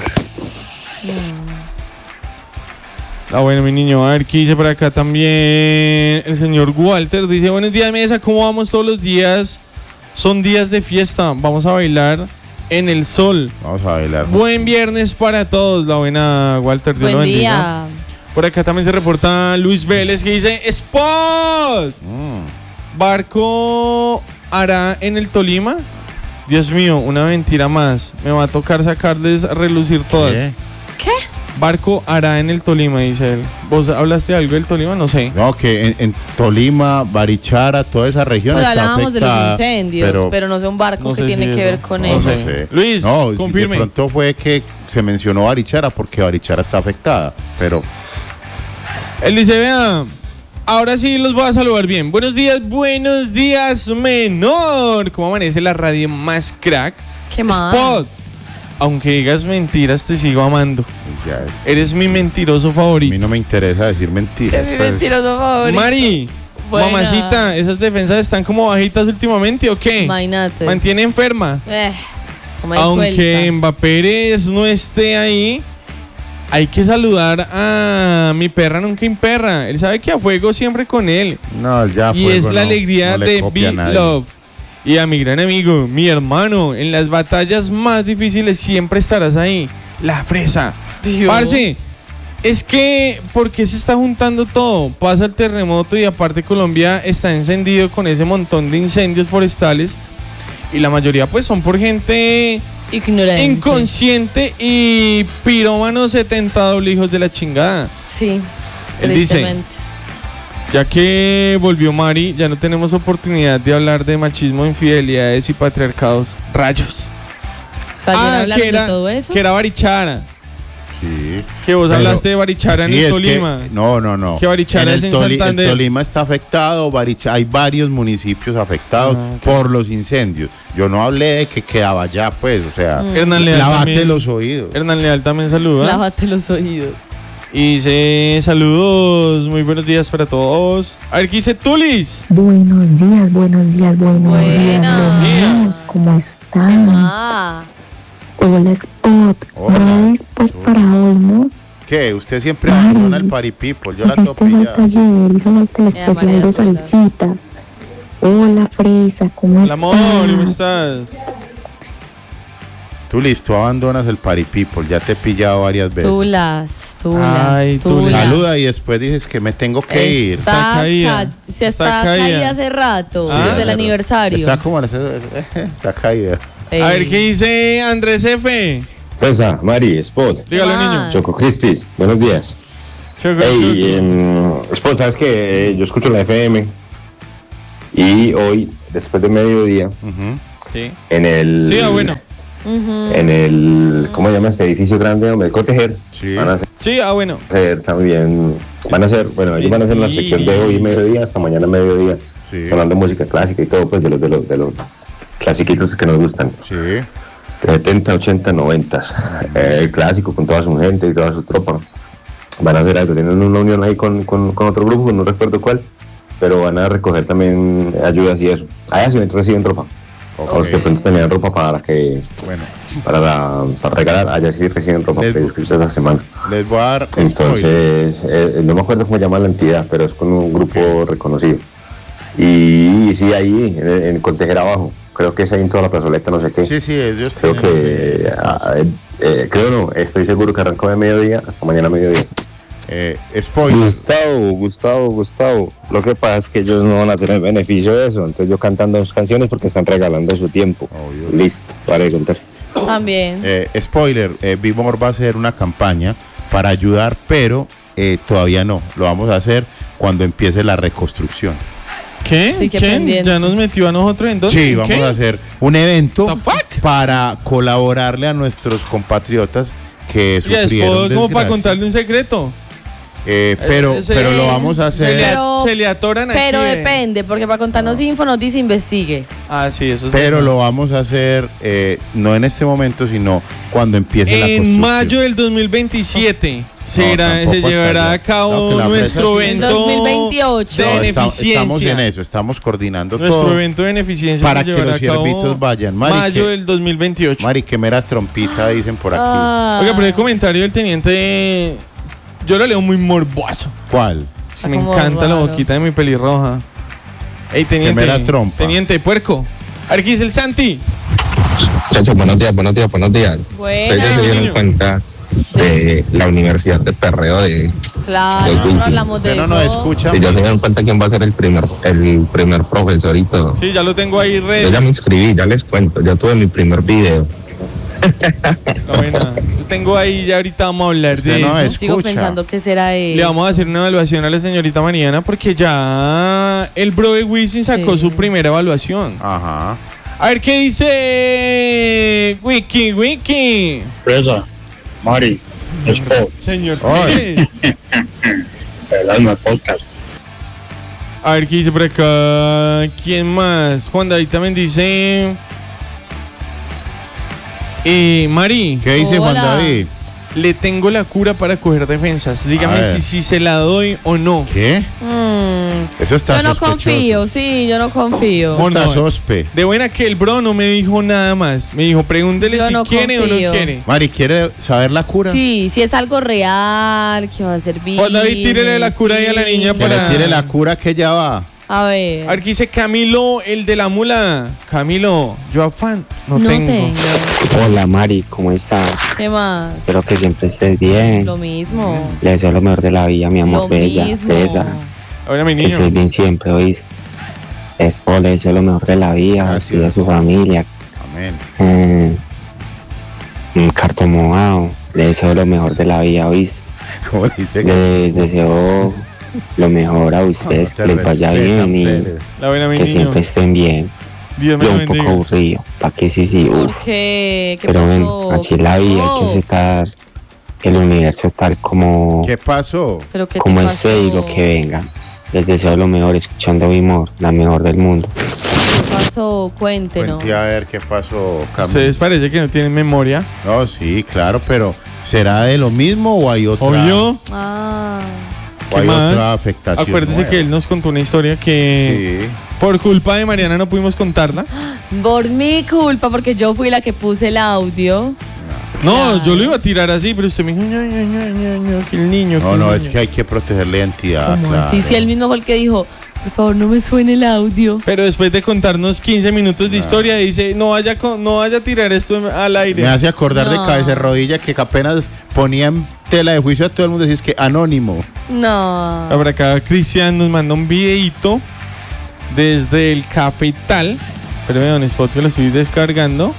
Ah, bueno, mi niño, a ver qué dice por acá también el señor Walter. Dice, buenos días, mesa, ¿cómo vamos todos los días? Son días de fiesta, vamos a bailar en el sol. Vamos a bailar. Buen viernes para todos, la buena Walter. Dios Buen lo bendiga. día. Por acá también se reporta Luis Vélez que dice, ¡Spot! Mm. Barco hará en el Tolima. Dios mío, una mentira más. Me va a tocar sacarles a relucir todas. ¿Qué? ¿Qué? Barco hará en el Tolima, dice él. ¿Vos hablaste de algo del Tolima? No sé. No, que en, en Tolima, Barichara, toda esa región Pues está hablábamos afectada, de los incendios, pero, pero no sé un barco no que sé tiene si que eso. ver con No eso. sé. sé. Luis, no, confirme. De pronto fue que se mencionó Barichara porque Barichara está afectada, pero... Él dice, vea, ahora sí los voy a saludar bien. Buenos días, buenos días, menor. ¿Cómo amanece la radio más crack? ¿Qué más? Spot. Aunque digas mentiras, te sigo amando. Ya es. Eres mi mentiroso A favorito. mí no me interesa decir mentiras. Es mi pues. mentiroso favorito. Mari, Buena. mamacita, ¿esas defensas están como bajitas últimamente o qué? Imagínate. Mantiene enferma. Eh, como ahí Aunque suelta. Mbappé Pérez no esté ahí, hay que saludar a mi perra nunca imperra. Él sabe que a fuego siempre con él. No, ya Y fuego, es la no, alegría no le de copia a Big nadie. Love. Y a mi gran amigo, mi hermano, en las batallas más difíciles siempre estarás ahí. La fresa. Dios. Parce, es que, ¿por qué se está juntando todo? Pasa el terremoto y aparte Colombia está encendido con ese montón de incendios forestales. Y la mayoría pues son por gente Ignorante. inconsciente y pirómanos setenta doble hijos de la chingada. Sí, Él dice, tristemente. ya que volvió Mari, ya no tenemos oportunidad de hablar de machismo, infidelidades y patriarcados. Rayos. O sea, Ah, ¿ayer que hablaron era, de todo eso? que era Barichara. Sí. Que vos Pero- hablaste de Barichara Sí, en el es Tolima. que- no, no, no. Que Barichara En es el en Toli- Santander. El Tolima está afectado, Barichara, hay varios municipios afectados Ah, ok. por los incendios. Yo no hablé de que quedaba allá, pues, o sea, Mm. Hernán Leal lávate también- los oídos. Hernán Leal también saluda. Lávate los oídos. Y dice saludos, muy buenos días para todos. A ver, ¿qué dice Tulis? Buenos días, buenos días, buenos días, Buenas. los míos, ¿cómo ¿Qué están? más? Hola, Spot. Hola. Ready pues para hoy, ¿no? ¿Qué? Usted siempre Ay. abandona el party people, yo la Hiciste tengo falta pillada. ayer, hizo falta el Ya, especial María, de acuérdate. salsita. Hola, Fresa, ¿cómo Hola, amor, ¿cómo estás? Tú listo, abandonas el party people, ya te he pillado varias veces. Tú las, tú las, Ay, tú tú las. Saluda y después dices que me tengo que ir. Estás Está caída. ca- se Está está caída. caída hace rato, Ah. desde el aniversario. Está como la- está caída. Ey. A ver, ¿qué dice Andrés F? Fresa, Mari, Spot. Dígalo, más? niño. Choco Crispis, buenos días. Choco, Hey, choco. em, Spot, ¿sabes qué? Eh, yo escucho la F M y hoy, después de mediodía, Ujú. Sí. en el... Sí, ah, bueno. Ujú. En el... ¿Cómo se llama este edificio grande? Hombre, el Cotejer. Sí. Van a hacer, Sí, ah, bueno. también... Van a hacer... Bueno, ellos van a hacer la sección de hoy mediodía hasta mañana mediodía. Sí. Sonando música clásica y todo, pues, de los, de los, de los clasiquitos que nos gustan. Sí. De setenta, ochenta, noventa. Eh, el clásico con toda su gente y toda su tropa. Van a hacer algo, tienen una unión ahí con, con, con otro grupo, no recuerdo cuál, pero van a recoger también ayudas y eso. Allá sí reciben ropa. Ok. Los que pronto tenían ropa para que Bueno, para, la- para regalar, allá sí reciben ropa Les- que yo escuché esta semana. les voy a dar spoiler. Entonces, eh, no me acuerdo cómo llama la entidad, pero es con un grupo reconocido. Y, y sí, ahí, en, en Coltejer abajo, creo que es ahí en toda la plazoleta, no sé qué. Sí, sí, ellos Creo tienen que, ese espacio. ah, eh, eh, creo no, estoy seguro que arrancó de mediodía hasta mañana mediodía. Eh, spoiler. Gustavo, Gustavo, Gustavo. Lo que pasa es que ellos no van a tener beneficio de eso. Entonces yo cantando dos canciones porque están regalando su tiempo. Obvio. Listo, para de contar. También. Eh, spoiler, eh, Bimor va a hacer una campaña para ayudar, pero eh, todavía no. Lo vamos a hacer cuando empiece la reconstrucción. ¿Qué? Sí, qué ¿Qué? pendiente. ¿Ya nos metió a nosotros en dónde? Sí, ¿En vamos qué? a hacer un evento The fuck? para colaborarle a nuestros compatriotas que Y sufrieron después, como para desgracia. contarle un secreto. Eh, pero, Ese- pero lo vamos a Se le, hacer. Pero- se le atoran aquí. Pero eh. depende, porque para contarnos info nos dice investigue. Ah, sí, eso es Pero verdad. lo vamos a hacer eh, no en este momento, sino cuando empiece la En construcción. mayo del dos mil veintisiete será, tampoco se hasta llevará allá. a cabo No, que la nuestro fresa sí. evento En dos mil veintiocho. de No, esta- beneficencia. estamos en eso, estamos coordinando Nuestro todo evento de beneficencia para se que llevará los a cabo siervitos vayan. Mari, mayo que- del dos mil veintiocho. Mari, que mera trompita dicen por aquí. Ah. Oiga, pero el comentario del teniente yo lo leo muy morboso. ¿Cuál? Está Me como encanta la raro. boquita de mi pelirroja. Ey, teniente. Que mera trompa. Teniente, puerco. A ver, ¿qué dice el Santi? Muchachos, buenos días, buenos días, buenos días. Buena. Ustedes se dieron niño. cuenta de la Universidad de Perreo de... Claro, Los no Wilson. hablamos de Usted no eso. nos escucha. Si ya se dieron cuenta quién va a ser el primer, el primer profesor y todo. Sí, ya lo tengo ahí Yo red. ya me inscribí, ya les cuento, ya tuve mi primer video. La buena. Lo tengo ahí, ya ahorita vamos a hablar Usted de no eso. es- Sigo escucha. pensando que será él. Le vamos a hacer una evaluación a la señorita Mariana porque ya el bro de Wisin sacó Sí. su primera evaluación. Ajá. A ver qué dice Wiki Wiki. Fresa, Mari, Spot, Señor. Ay. el alma podcast. A ver qué dice por acá. ¿Quién más? Juan David también dice. Eh, Mari, ¿Qué dice Juan Hola. David? le tengo la cura para coger defensas. A Dígame ver. si, si se la doy o no. ¿Qué? Mm, Eso está yo no sospechoso. confío, sí, yo no confío. Mon- Está no. sospe. De buena que el bro no me dijo nada más. Me dijo, pregúntele Yo si no quiere o confío. no quiere. Mari, ¿quiere saber la cura? Sí, si es algo real, que va a servir. Juan David, tírele la cura ahí a la niña Que para- le tire la cura que ya va. A ver. A ver qué dice Camilo, el de la mula. Camilo, yo afán no, no tengo. tengo. Hola Mari, ¿cómo estás? ¿Qué más? Espero que siempre estés bien. Lo mismo. Le deseo lo mejor de la vida, mi amor Lo bella. mismo. Besa. Ahora mi Que niño. estés bien siempre, ¿oís? Es le deseo lo mejor de la vida, Gracias. y de su familia. Amén. Mm, un cartón mojado. Le deseo lo mejor de la vida, ¿oís? Como dice Les deseo lo mejor a ustedes, te que les vaya respetan, bien y Pérez. La buena mi que niño. siempre estén bien. Dios me Yo lo un poco bendiga. aburrido, ¿para qué sí, sí? uf. ¿Por qué? ¿Qué Pero pasó? bueno, así es la ¿Qué vida, hay pasó? que aceptar el universo tal como, ¿Qué pasó? ¿Pero qué te como pasó? es y lo que venga. Les deseo lo mejor escuchando Bimor, la mejor del mundo. ¿Qué pasó? Cuéntenos. Cuente a ver qué pasó, Camilo. Ustedes parece que no tienen memoria. No, sí, claro, pero ¿será de lo mismo o hay otra? Obvio. Ah. O hay ¿Qué más? otra afectación. Acuérdese nueva? que él nos contó una historia que Sí. por culpa de Mariana no pudimos contarla. Por mi culpa, porque yo fui la que puse el audio. No, Claro. yo lo iba a tirar así, pero usted me dijo, "Ño, Ño, Ño, Ño, Ño, que el niño. que No, el no, niño". es que hay que proteger la identidad. ¿Cómo claro. así? Si él mismo fue el que dijo, por favor, no me suene el audio. Pero después de contarnos quince minutos de historia, dice, no vaya, con, no vaya a tirar esto al aire. Me hace acordar No. de cabeza de rodilla que apenas ponía en tela de juicio a todo el mundo, decís que anónimo. No. Por acá Cristian nos manda un videito desde el Cafetal. Espérame, don Spot, que lo estoy descargando.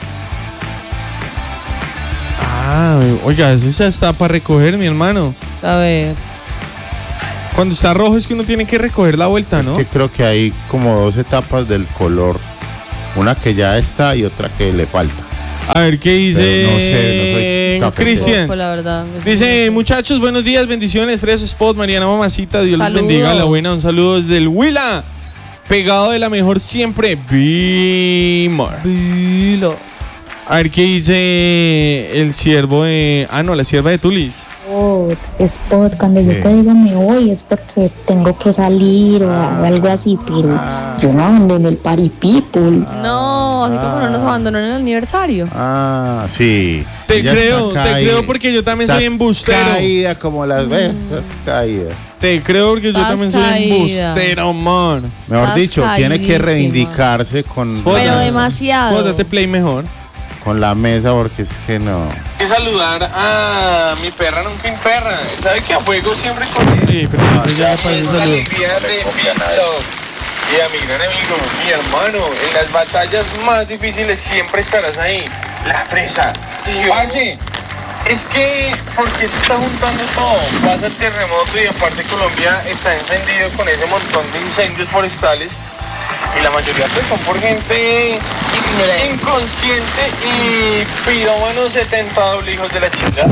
Ah, oiga, eso ya está para recoger, mi hermano. A ver. Cuando está rojo es que uno tiene que recoger la vuelta, ¿no? Es que creo que hay como dos etapas del color. Una que ya está y otra que le falta. A ver, ¿qué dice? Pero no sé, no soy cafetero. Cristian. Poco, la verdad. Dice, muchachos, buenos días, bendiciones, Fresa Spot, Mariana Mamacita, Dios Saludos. los bendiga, la buena, un saludo desde el Huila, pegado de la mejor siempre, Bimor. Vilo. A ver, ¿qué dice el siervo de... Ah, no, la sierva de Tulis. Spot, Spot, cuando yo te digo me voy es porque tengo que salir o algo así, pero yo no abandono el party people. No, así como no nos abandonó en el aniversario. Ah, sí. Te Ella creo, está te caí- creo porque yo también soy estás embustero. Caída como las ves, estás caída. Te creo porque yo Estás también soy caída. embustero, man. Mejor Estás dicho, tiene que caídísima. reivindicarse con, Pero demasiado. Pódate play mejor. con la mesa porque es que no. Hay que saludar a mi perra nunca imperra. ¿Sabe que a fuego siempre con Sí, pero eso ya me parece Es la saludo. alegría de Pito. Y a mi gran amigo, mi hermano, en las batallas más difíciles siempre estarás ahí. La presa. Y parce, es que, ¿por qué se está juntando todo? Pasa el terremoto y aparte Colombia está encendido con ese montón de incendios forestales. Y la mayoría pues son por gente inconsciente y pirómanos setenta doble hijos de la chica.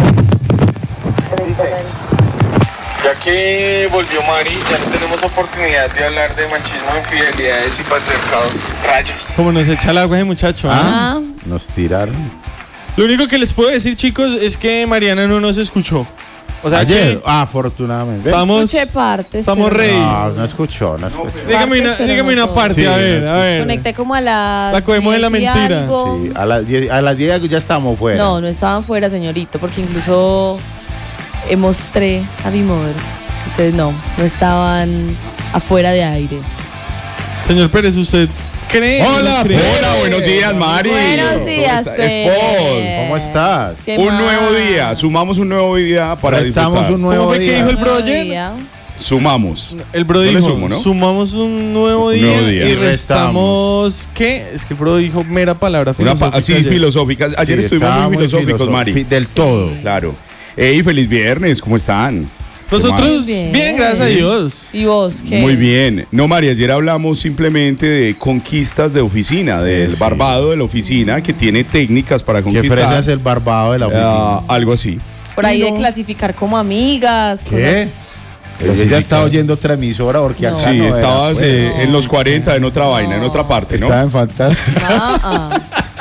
Ya que volvió Mari, ya no tenemos oportunidad de hablar de machismo, infidelidades y patriarcados. Rayos. Como nos echa el agua ese muchacho. Ah, ¿Ah? nos tiraron. Lo único que les puedo decir, chicos, es que Mariana no nos escuchó. O sea, Ayer, que ah, afortunadamente. estamos, Escuché partes. estamos pero- ready. No, no escuchó, no escuchó. Dígame una, Partes, pero dígame no una todo. parte, Sí, a no ver, escuché. a ver. Conecté como a las. La cogemos de la diez y mentira. algo. Sí, a las diez, a las diez ya estábamos fuera. No, no estaban fuera, señorito, porque incluso eh, mostré a mi mother. Entonces, no, no estaban afuera de aire. Señor Pérez, ¿usted cree? Hola, ¿No cree? hola, buenos días, Mari. Buenos días, ¿Cómo está? Pérez. Spot. ¿Cómo estás? ¿Qué Un más? nuevo día, sumamos un nuevo día para Estamos disfrutar. un nuevo ¿Cómo fue que día. dijo el bro Nuevo ayer? día. Sumamos. El bro No le dijo, sumo, ¿no? sumamos un nuevo Un día, nuevo día. y Y restamos, ¿qué? Es que el bro dijo mera palabra Una filosófica. pa- así ayer. filosóficas. Ayer Sí, estuvimos estaba muy muy filosóficos, filoso- Mari. fi- del todo. Claro. Ey, feliz viernes, ¿cómo están? ¿Qué Nosotros, más? bien. Bien. gracias a Dios. ¿Y vos qué? Muy bien. No, Mari, ayer hablamos simplemente de conquistas de oficina, del Sí. barbado de la oficina, que tiene técnicas para Que conquistar. fresa es el barbado de la oficina. Ah, algo así. Por ahí de No. clasificar como amigas. ¿Qué? cosas- Ella ya está oyendo otra emisora porque No. acá Sí, no era, estabas pues. eh, en los cuarenta, en otra vaina, en otra parte, ¿no? Estaba en Fantástico. Ah, ah.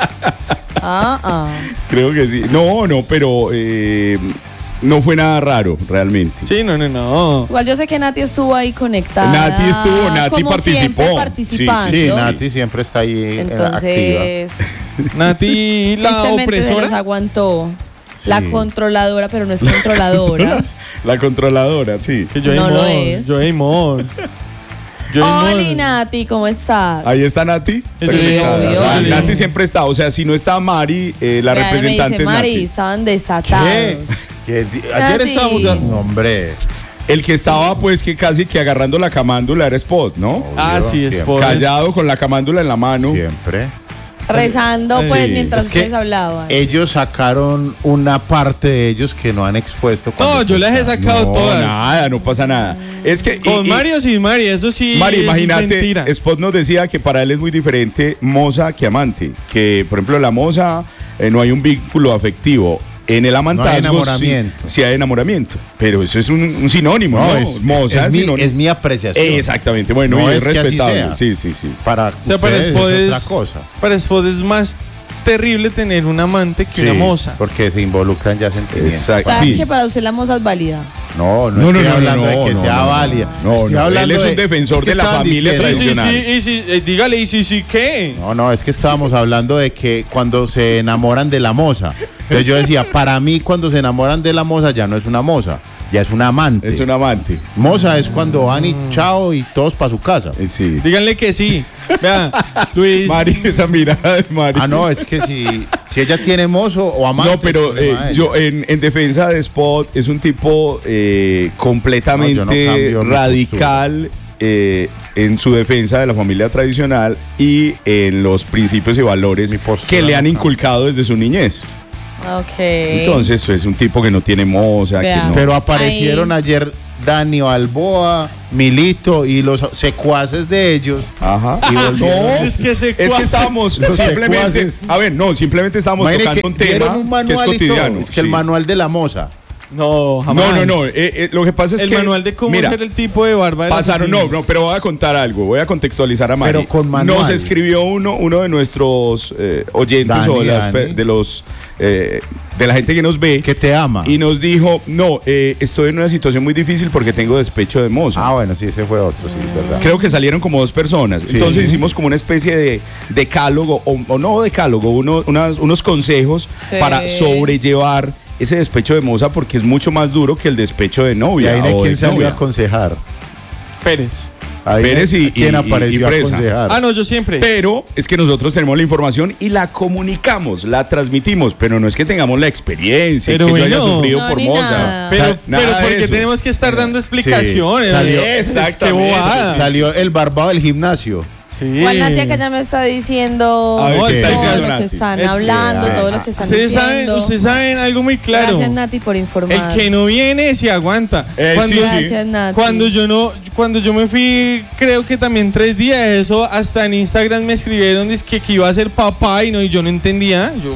Ah, ah. Creo que sí. No, no, pero eh, no fue nada raro, realmente. Sí, no, no, no. Igual yo sé que Nati estuvo ahí conectada. Nati estuvo, Nati como participó. siempre, Sí, participando. Sí, Nati siempre está ahí eh, activa. Entonces, Nati, la tristemente se nos opresora. aguantó. Sí. La controladora, pero no es controladora. La controladora, sí. Que yo No hay lo mod, es. Yo hay mod. Yo hay Hola, mod. Nati, ¿cómo estás? Ahí está Nati. Sí, Secretada. obvio. Ah, Nati siempre está. O sea, si no está Mari, eh, la Vea, representante me dice, es Mari, Nati. estaban desatados. ¿Qué? Que di- ayer Nati. estábamos dando. No, hombre. El que estaba, pues, que casi que agarrando la camándula era Spot, ¿no? Ah, sí, Siempre. Spot. Callado con la camándula en la mano. Siempre. Rezando, Sí. pues, mientras Es que ustedes hablaban. Ellos sacaron una parte de ellos que no han expuesto. cuando No, yo las he tocaban. sacado No, todas. nada, no pasa nada. Es que. Con y- y- Mario sin Mari, eso sí. Mari, es imagínate, mentira. Spot nos decía que para él es muy diferente moza que amante. Que, por ejemplo, la moza eh, no hay un vínculo afectivo. En el amantazgo enamoramiento. Sí, sí hay enamoramiento. Pero eso es un, un sinónimo, ¿no? No, es, moza es, es mi, sinónimo. es mi apreciación. Exactamente, bueno, No y es, es que así respetable. sea. Sí, sí, sí. Para O sea, para ustedes Spot es es, otra cosa. para Spot es más terrible tener un amante que Sí, una moza. porque se involucran ya sentimientos. Exacto. O sea, sí. que para usted la moza es válida. No, no, No, estoy no, no, hablando no, de que no, sea no, no. válida. No, Estoy no, hablando él es un de- defensor es que de la estaban familia diciendo- Y sí, tradicional. sí, y sí, eh, dígale, y sí, sí, ¿qué? No, no, es que estábamos hablando de que cuando se enamoran de la moza. Entonces yo decía, para mí cuando se enamoran de la moza ya no es una moza. Ya es un amante. Es un amante. Moza es cuando van y chao y todos para su casa. Sí. Díganle que sí. Vea, Luis. Mari, esa mirada de Mari. Ah, no, es que si, si ella tiene mozo o amante. No, pero eh, yo en, en defensa de Spot es un tipo eh, completamente No, yo no cambio mi radical eh, en su defensa de la familia tradicional y en los principios y valores que le han inculcado desde su niñez. Ok. Entonces es un tipo que no tiene moza. Que no. Pero aparecieron Ahí. ayer Dani Balboa, Milito y los secuaces de ellos. Ajá. Y volvieron. No, es que secuaces. Es que estábamos Los simplemente. secuaces. A ver, no, simplemente estábamos Imagine tocando que un tema dieron un que es manual y todo. cotidiano. Es que el sí. manual de la moza. No, No, jamás. no, no. eh, eh, lo que pasa es el que. manual de cómo mira, ser el tipo de barba de la pasaron, no, asesina. no, pero voy a contar algo, voy a contextualizar a Mari. Pero con manual. Nos escribió uno, uno de nuestros eh, oyentes Dani, o de, las, Dani. de los eh, de la gente que nos ve. Que te ama. Y nos dijo, no, eh, estoy en una situación muy difícil porque tengo despecho de moza. Ah, bueno, sí, ese fue otro, sí, es verdad. Creo que salieron como dos personas. Sí. Entonces hicimos como una especie de decálogo, o, o no decálogo, uno, unas, unos consejos Sí. para sobrellevar ese despecho de moza porque es mucho más duro que el despecho de Y novia. ahí no hay o quien salió a exnovia. aconsejar. Pérez. Ahí Pérez y, ¿quién y- apareció y a Fresa. aconsejar? Ah, no, yo siempre. Pero es que nosotros tenemos la información y la comunicamos, la transmitimos, pero no es que tengamos la experiencia, Pero que yo bueno. haya sufrido No, por ni mozas. nada. Pero, Sal- nada pero de porque eso. tenemos que estar dando explicaciones. Sí, salió- Es que exactamente. bobada. Salió el barbado del gimnasio. Sí. Igual Natia que ya me está diciendo A ver, todo ¿qué está lo diciendo que Nati? están Es- hablando, Ah, todo lo que están Ustedes saben, diciendo. ustedes saben algo muy claro. Gracias Nati por informar. El que no viene se aguanta. Eh, cuando, sí, sí. Gracias Nati. cuando yo no, cuando yo me fui, creo que también tres días, eso hasta en Instagram me escribieron dizque que iba a ser papá y no, y yo no entendía. Yo,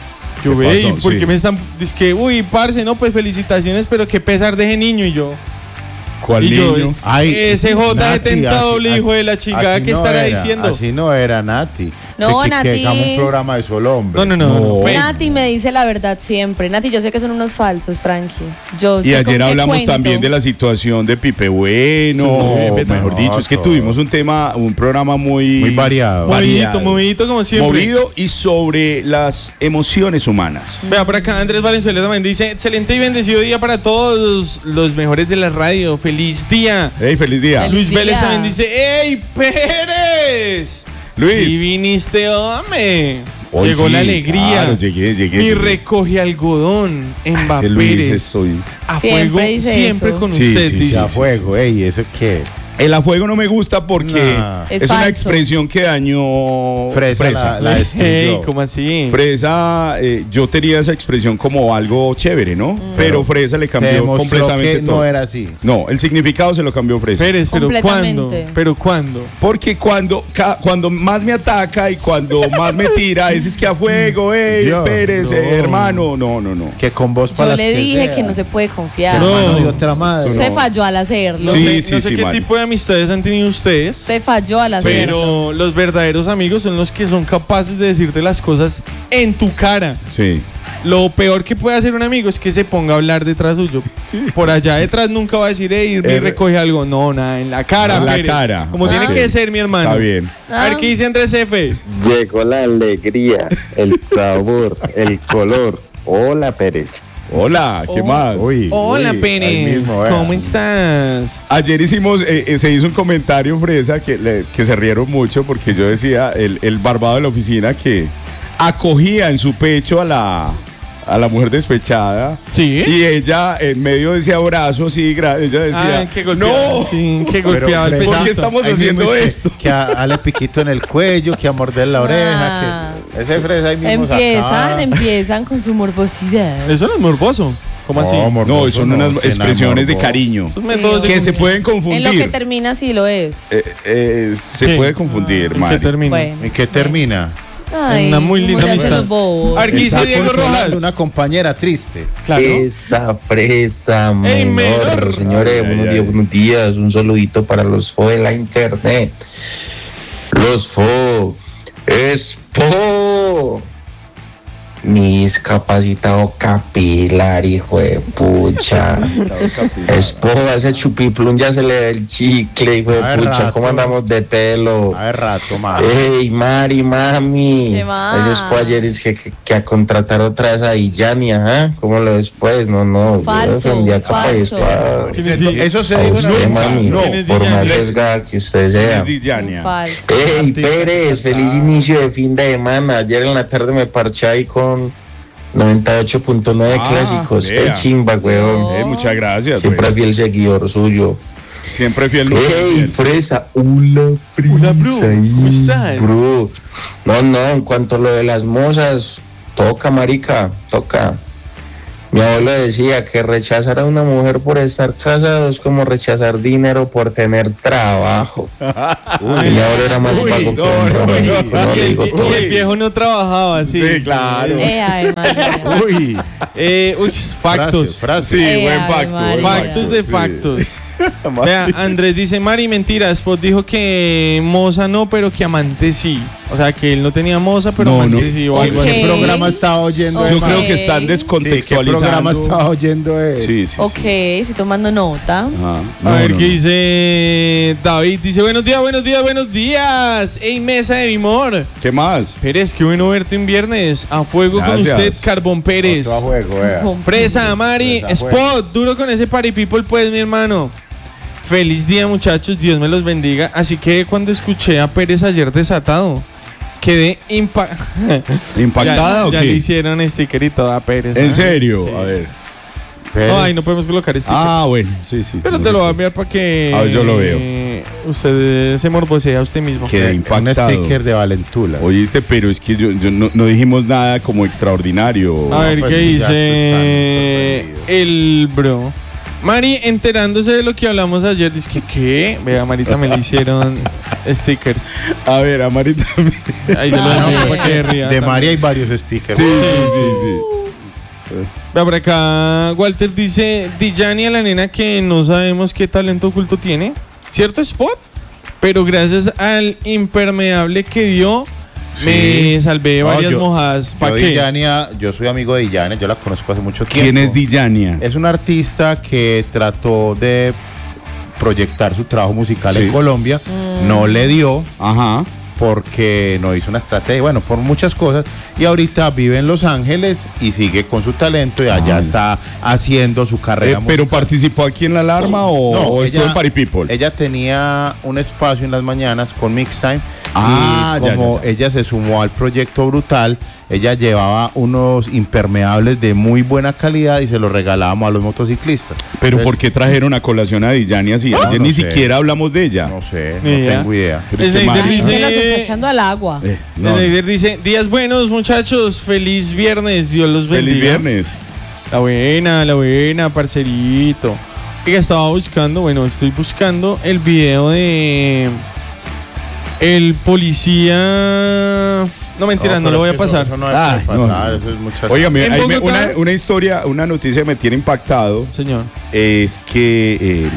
yo ¿Qué ve, ¿y pasó? por Sí. qué me están, que uy, parce, no, pues felicitaciones, pero qué pesar de ese niño y yo. ¿Cuál y yo, niño? Ay, ese J de Nati, tentadable, así- hijo de la chingada, así que no estará era, diciendo. Así no era Nati. No, que, que- que Nati. hagamos un programa de solo hombre. No, no, no. no, fue- Nati me dice la verdad siempre. Nati, yo sé que son unos falsos, tranqui. Yo Y sé ayer con qué hablamos cuento. también de la situación de Pipe Bueno, Sí, Pipe mejor no, dicho, es que todo. tuvimos un tema, un programa muy, Muy variado. Movidito, movidito como siempre. movido y sobre las emociones humanas. Vea, por acá Andrés Valenzuela también dice, excelente y bendecido día para todos los mejores de la radio. Feliz día. Hey, feliz día. Feliz Luis día. Vélez también dice, ¡Ey, Pérez! Luis. Si viniste, hombre. Hoy Llegó sí, la alegría. claro, llegué, llegué, Mi llegué. recoge algodón en Ese Luis Pérez. es soy. A Siempre fuego, dice siempre eso. con Sí, usted, sí, dice. Sí, a fuego, ey, ¿eso qué? El a fuego no me gusta porque Nah. es, Es una falso. expresión que dañó Fresa, Fresa. la, la destruyó. Ey, ¿cómo así? Fresa, eh, yo tenía esa expresión como algo chévere, ¿no? Mm. Pero Fresa le Te cambió demostró completamente que todo. no era así. No, el significado se lo cambió Fresa. Pérez, pero ¿cuándo? Completamente. ¿Pero cuándo? Porque cuando, ca- cuando más me ataca y cuando más me tira, ese es que a fuego, ey, Dios, Pérez, no. eh, hermano. No, no, no. Que con vos para Yo las le que dije sea. que no se puede confiar. No. Hermano de otra madre. Se no. falló al hacerlo. No Sí, sé, sí, no sé sí, qué Mari. tipo de amistades han tenido ustedes. Se falló al hacerlo. Pero los verdaderos amigos son los que son capaces de decirte las cosas en tu cara. Sí. Lo peor que puede hacer un amigo es que se ponga a hablar detrás suyo. Por allá detrás nunca va a decir, hey, me Eh, recoge algo. No, nada, en la cara. en la Pérez. cara. Como Ah. tiene que ser, mi hermano. Está bien. A ver Ah. qué dice Andrés F. Llegó la alegría, el sabor, el color. Hola, Pérez. Hola, ¿qué Oh. más? Uy, Hola, uy, Pérez. ahí mismo, vea. ¿Cómo estás? Ayer hicimos, eh, eh, se hizo un comentario, Fresa, que, le- que se rieron mucho porque yo decía, el, el barbado de la oficina que acogía en su pecho a la, a la mujer despechada. Sí. Y ella, en medio de ese abrazo así, gra- ella decía, Ah, que golpeaba. no, Sí, que Pero golpeaba el Fresa, ¿por qué pechito. estamos ahí haciendo mismo es que- esto? Que a darle piquito en el cuello, que a morder la Ah. oreja. Que ese Fresa ahí mismo Empiezan, sacaba. empiezan con su morbosidad. Eso no es morboso. ¿Cómo así? No, morboso No, son no, unas que expresiones de enamoró. cariño Esos métodos de que se conquista. pueden En lo que confundir. termina sí lo es. Eh, eh, se Sí. puede confundir, ¿En qué Mari. termina? Bueno. ¿En qué termina? Ay, Una muy linda cómo se hacen amistad. los bobos. Aquí dice Está Diego consolando Rojas. una compañera triste. Claro. Esa fresa Ey, menor. menor. Señores, Ay, ay, buenos ay. días, buenos días. Un saludito para los F O de la internet. Los F O. Expo. mi discapacitado capilar, hijo de pucha. Esposa, ese chupiplum ya se le da el chicle, hijo de A ver, pucha. rato. ¿Cómo andamos de pelo? A ver, rato, mami. Ey, Mari, mami. ¿Qué más? Ese esposa ayer es que, que, que a contratar otra vez a Dillania, ¿ah? ¿Cómo lo después? No, no. Falso, yo defendía capa y falso. espada. Eso se A dijo usted, nunca. mami, No. por más sesgada que usted sea. Falso. Ey, Pérez, feliz inicio de fin de semana. Ayer en la tarde me parché ahí con noventa y ocho punto nueve Ah, clásicos. vea. Qué chimba, weón. Eh, muchas gracias. Siempre güey. fiel seguidor suyo. Siempre fiel. Ey, Fresa. Hola, Fresa. Hola, bro. ¿Cómo estás? Bro. No, no, en cuanto a lo de las mozas, toca, marica, toca. Mi abuelo decía que rechazar a una mujer por estar casado es como rechazar dinero por tener trabajo. Uy, mi abuelo era más Uy, vago que no, un no, rabanico, no y, le el, digo y todo. el viejo no trabajaba, sí. Sí, claro. Eh, ay, María. Uy, Eh, uy, factos. frases, frases. Sí, Eh, buen ay, pacto. María. buen Factos pacto, de sí. factos. Vea, Andrés dice, Mari, mentira, Spot dijo que moza no, pero que amante sí. O sea, que él no tenía moza, pero No, amante no. sí. O algo Ok. así. ¿Qué programa estaba oyendo? Yo Ok. creo que están Sí, ¿qué descontextualizando. programa estaba oyendo él? Sí, sí, sí. Ok, estoy tomando nota. Ah, A no, ver no, qué no. dice David. Dice, buenos días, buenos días, buenos días. Ey, mesa de mi amor. ¿Qué más? Pérez, qué bueno verte un viernes. A fuego Gracias. con usted, Carbón Pérez. Otro a juego, vea. Fresa, Mari, Fresa, juego. Spot, duro con ese party people, pues, mi hermano. Feliz día, muchachos, Dios me los bendiga. Así que cuando escuché a Pérez ayer desatado, quedé impa ¿Impactada ya, o ya qué? le hicieron sticker y todo a Pérez. ¿En ¿no? serio? Sí. A ver. Pérez. Ay, no podemos colocar stickers. Ah, bueno, sí, sí. Pero te lo voy a enviar para que A ver, yo lo veo. eh, usted se morbosea a usted mismo. Quedé Un impactado. sticker de Valentula. Oíste, pero es que yo, yo no, no dijimos nada como extraordinario. A ver pues qué sí, ya dice estos el bro. Mari, enterándose de lo que hablamos ayer, dice que ¿qué? Vea, Marita, me le hicieron stickers. A ver, a Marita. Ahí yo lo Ah, no, envío pues para que de ría de también. María hay varios stickers. Sí, sí, sí. Vea, por acá Walter dice, Dillani a la nena que no sabemos qué talento oculto tiene. ¿Cierto, Spot? Pero gracias al impermeable que dio, me salvé de No, varias yo- mojadas. Yo, ¿Para qué? Dillania, yo soy amigo de Dillania, yo la conozco hace mucho tiempo. ¿Quién es Dillania? Es un artista que trató de proyectar su trabajo musical Sí. en Colombia, no le dio. Ajá. Porque no hizo una estrategia, bueno, por muchas cosas. Y ahorita vive en Los Ángeles y sigue con su talento y allá Ah. está haciendo su Eh, carrera ¿Pero musical. participó aquí en La Alarma o, No, o estuvo ella- en Party People? Ella tenía un espacio en las mañanas con Mix Time. Ah, y ya, como ya, ya. ella se sumó al proyecto Brutal, ella llevaba unos impermeables de muy buena calidad y se los regalábamos a los motociclistas. ¿Pero Entonces, por qué trajeron a colación a Dillania si No, ayer no ni sé. siquiera hablamos de ella? No sé, Ni no idea. tengo idea. Pero es El que Neider Mari- dice- Se las está echando al agua. Eh, El no. líder dice, días buenos, muchachos, feliz viernes, Dios los bendiga. Feliz viernes. La buena, la buena, parcerito. Oiga, estaba buscando, bueno, estoy buscando el video de el policía. No, mentira, no, pero lo voy es a que eso- pasar. Eso, no debe Ay, pasar, no. eso es mucha- Óigame, En ahí me- Bogotá- una, una historia, una noticia me tiene impactado. Señor. Es que eh,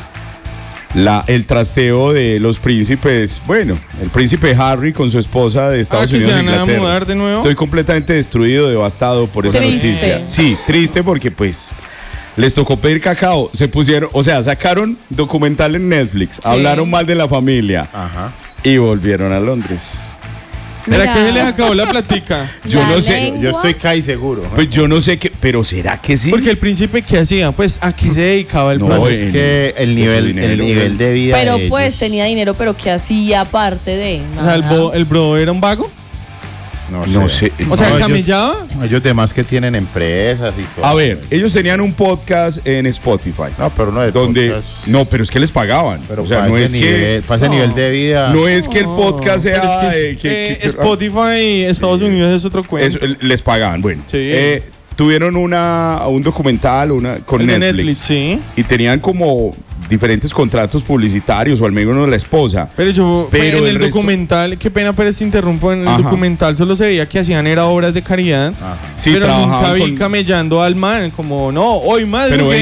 la, el trasteo de los príncipes, bueno, el príncipe Harry con su esposa de Estados Ah, que Unidos se e van a Inglaterra. mudar de nuevo. Estoy completamente destruido, devastado por esa Triste. noticia. Sí, triste porque pues les tocó pedir cacao. Se pusieron, o sea, sacaron documental en Netflix, hablaron mal de la familia Ajá. y volvieron a Londres. ¿Será Mira. que se les acabó la platica? Yo La no sé, lengua. Yo estoy casi seguro. ¿no? pues yo no sé qué, pero ¿será que sí? Porque el príncipe, ¿qué hacía? Pues, ¿a qué se dedicaba el No, Pues príncipe? es que el ese nivel, dinero, el nivel de vida. Pero de pues ellos, tenía dinero, pero ¿qué hacía aparte de? O sea, el, Nada. bro, el bro era un vago. no, No sé. O sea, No, ellos- camellaba. Ellos demás que tienen empresas y todo. A ver, ellos tenían un podcast en Spotify. No, pero no es donde podcast. no, pero es que les pagaban. Pero o sea, para no ese es nivel, que para ese No. nivel de vida. no es que el podcast sea Pero es que, eh, que- eh, que- Spotify, Estados Unidos es otro cuento. eso, eh, les pagaban. Bueno, Sí. eh, tuvieron una un documental, una con El de Netflix, Netflix, sí. y tenían como diferentes contratos publicitarios o al menos la esposa. Pero yo, Pero en el el, resto- documental, qué pena, pero te interrumpo, en el Ajá. documental solo se veía que hacían era obras de caridad. Ajá. Sí, pero nunca trabajaban vi con- camellando al man, como, no, hoy más Pero venga,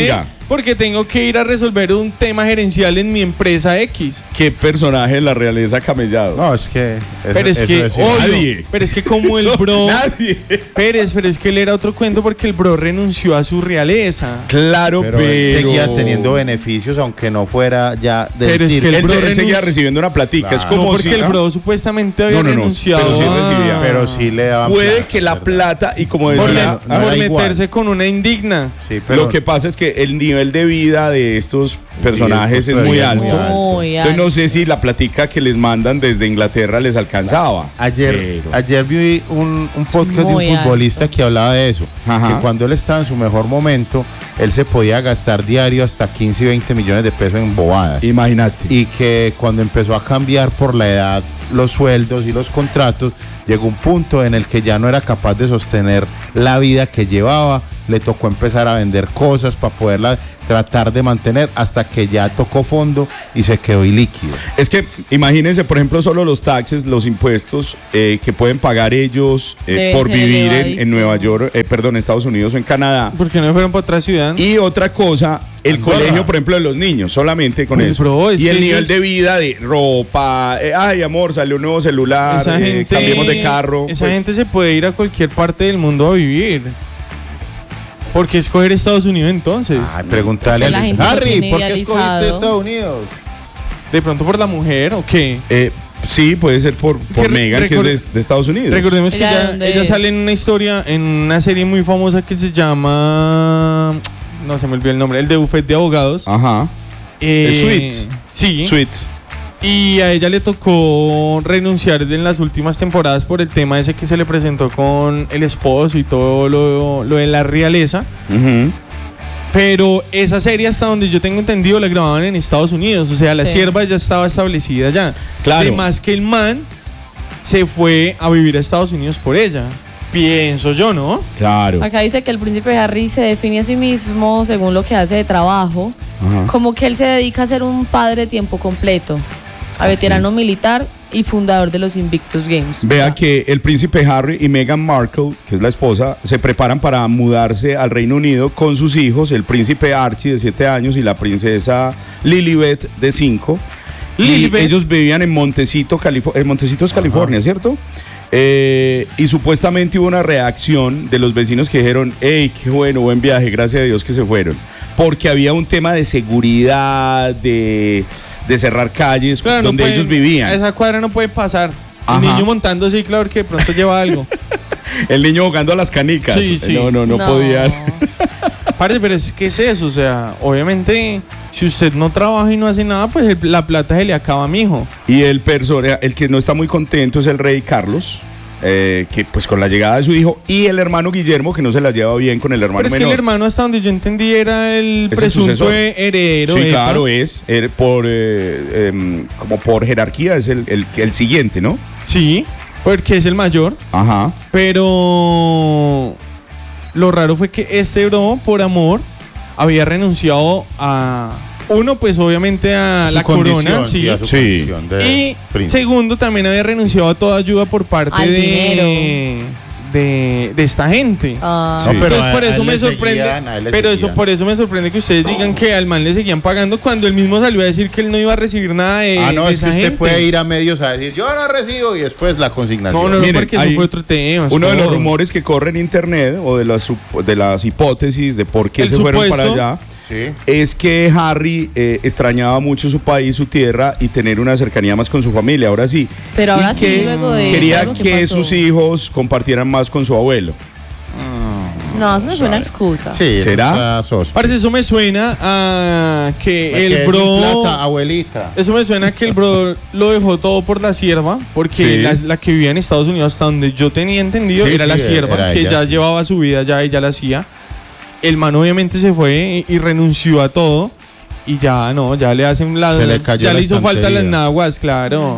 porque tengo que ir a resolver un tema gerencial en mi empresa X. ¿Qué personaje de la realeza ha camellado? No, es que... Pero es eso que, es obvio, nadie. pero es que como el Eso, bro... nadie. Pérez, pero es que él era otro cuento porque el bro renunció a su realeza. Claro, Pero, pero... él seguía teniendo beneficios, aunque no fuera ya del Pero es que circo. el Él, bro él renunció- seguía recibiendo una platica. Claro. Es como No, porque si... el ¿no? bro supuestamente había No, no, no, renunciado pero sí a- recibía. Pero sí le daban Puede plata, que la ¿verdad? plata, y como por, decía... no por era igual. meterse con una indigna. Sí, pero Lo que pasa es que el nivel de vida de estos personajes Sí, es el muy costo de vida alto. es muy alto. Muy Entonces no alto. sé si la platica que les mandan desde Inglaterra les alcanzaba. Ayer, Pero- ayer vi un, un podcast de muy un futbolista alto. que hablaba de eso. Ajá. Que cuando él estaba en su mejor momento, él se podía gastar diario hasta quince y veinte millones de pesos en bobadas. Imagínate. Y que cuando empezó a cambiar por la edad los sueldos y los contratos, llegó un punto en el que ya no era capaz de sostener la vida que llevaba. Le tocó empezar a vender cosas para poderla tratar de mantener hasta que ya tocó fondo y se quedó ilíquido. Es que imagínense, por ejemplo, solo los taxes, los impuestos eh, que pueden pagar ellos eh, Debe por ser vivir en, en elevadísimos. Nueva York, eh, perdón, Estados Unidos o en Canadá. ¿Por qué no fueron para otra ciudad? Y otra cosa, el Andorra. colegio, por ejemplo, de los niños, solamente con Pues, eso. bro, es y el que nivel ellos- de vida, de ropa, eh, ay amor, salió un nuevo celular, Esa eh, gente, cambiemos de carro. esa pues, gente se puede ir a cualquier parte del mundo a vivir. ¿Por qué escoger Estados Unidos entonces? Ay, pregúntale Porque la a gente lo Harry, tiene ¿por qué escogiste idealizado. Estados Unidos? ¿De pronto por la mujer o qué? eh, sí, puede ser por, por Que re- Megan, que es record- de, de Estados Unidos. Recordemos que ¿Ella de ella, dónde ella es? sale en una historia, en una serie muy famosa que se llama... No se me olvidó el nombre, el de Buffet de Abogados. Ajá. Eh, Es Suits. Sí. Sweets. Y a ella le tocó renunciar en las últimas temporadas por el tema ese que se le presentó con el esposo y todo lo, lo de la realeza. Ujú. Pero esa serie, hasta donde yo tengo entendido, la grababan en Estados Unidos. O sea, la Sí. sierva ya estaba establecida allá. Claro. Además que el man se fue a vivir a Estados Unidos por ella. Pienso yo, ¿no? Claro. Acá dice que el príncipe Harry se define a sí mismo según lo que hace de trabajo, Ajá. como que él se dedica a ser un padre de tiempo completo, a veterano militar y fundador de los Invictus Games. Vea Ah. que el príncipe Harry y Meghan Markle, que es la esposa, se preparan para mudarse al Reino Unido con sus hijos, el príncipe Archie de siete años y la princesa Lilibet de cinco. Y Lilibet. ellos vivían en Montecito, Califo- en Montecitos, California, ¿cierto? Eh, y supuestamente hubo una reacción de los vecinos que dijeron, hey, qué bueno, buen viaje, gracias a Dios que se fueron. Porque había un tema de seguridad, de, de cerrar calles Claro, no donde pueden- ellos vivían. A esa cuadra no puede pasar. Ajá. El niño montándose, claro que de pronto lleva algo. El niño jugando a las canicas. Sí, sí. No, no, no, No. podía. Parce, pero es que es eso, o sea, obviamente, si usted no trabaja y no hace nada, pues el- la plata se le acaba, mijo. Y el persona, el que no está muy contento es el rey Carlos, eh, que pues con la llegada de su hijo, y el hermano Guillermo, que no se las lleva bien con el hermano Pero es que menor. el hermano, hasta donde yo entendí, era el Es el presunto sucesor. heredero. Sí, epa. claro, es er, por eh, em, como por jerarquía, es el, el, el siguiente, ¿no? Sí, porque es el mayor. Ajá. Pero lo raro fue que este bro, por amor, había renunciado a... Uno, pues obviamente a Su la condición, corona, sí. sí, a su Sí. condición de Y príncipe. segundo, también había renunciado a toda ayuda por parte Al de, dinero. de de esta gente. Ah. No, pero Entonces a- por a eso él me le sorprende, seguían, a él le pero eso seguían. por eso me sorprende que ustedes digan que al man le seguían pagando cuando él mismo salió a decir que él no iba a recibir nada de, Ah, no, de es que esa usted gente. puede ir a medios a decir, yo no recibo, y después la consignación. No, no, no, Miren, porque eso hay fue otro tema. es Uno de los todo. rumores que corre en internet o de las, sup- de las hipótesis de por qué El se fueron supuesto. para allá Sí. es que Harry eh, extrañaba mucho su país, su tierra y tener una cercanía más con su familia. Ahora sí. Pero Y ahora sí, que luego de quería todo lo que que pasó. sus hijos compartieran más con su abuelo. No, eso me suena a excusa. Sí, ¿Será? esa sos- Parce, eso me suena a que Porque el es bro... sin plata, abuelita. Eso me suena a que el bro lo dejó todo por la sierva, porque Sí. la, la que vivía en Estados Unidos, hasta donde yo tenía entendido, Sí, era sí, la sierva, era que ella. ya llevaba su vida, ya ella la hacía. El man obviamente se fue y, y renunció a todo, y ya no, ya le hacen la... Se le cayó ya la le hizo falta estantería. las naguas, claro.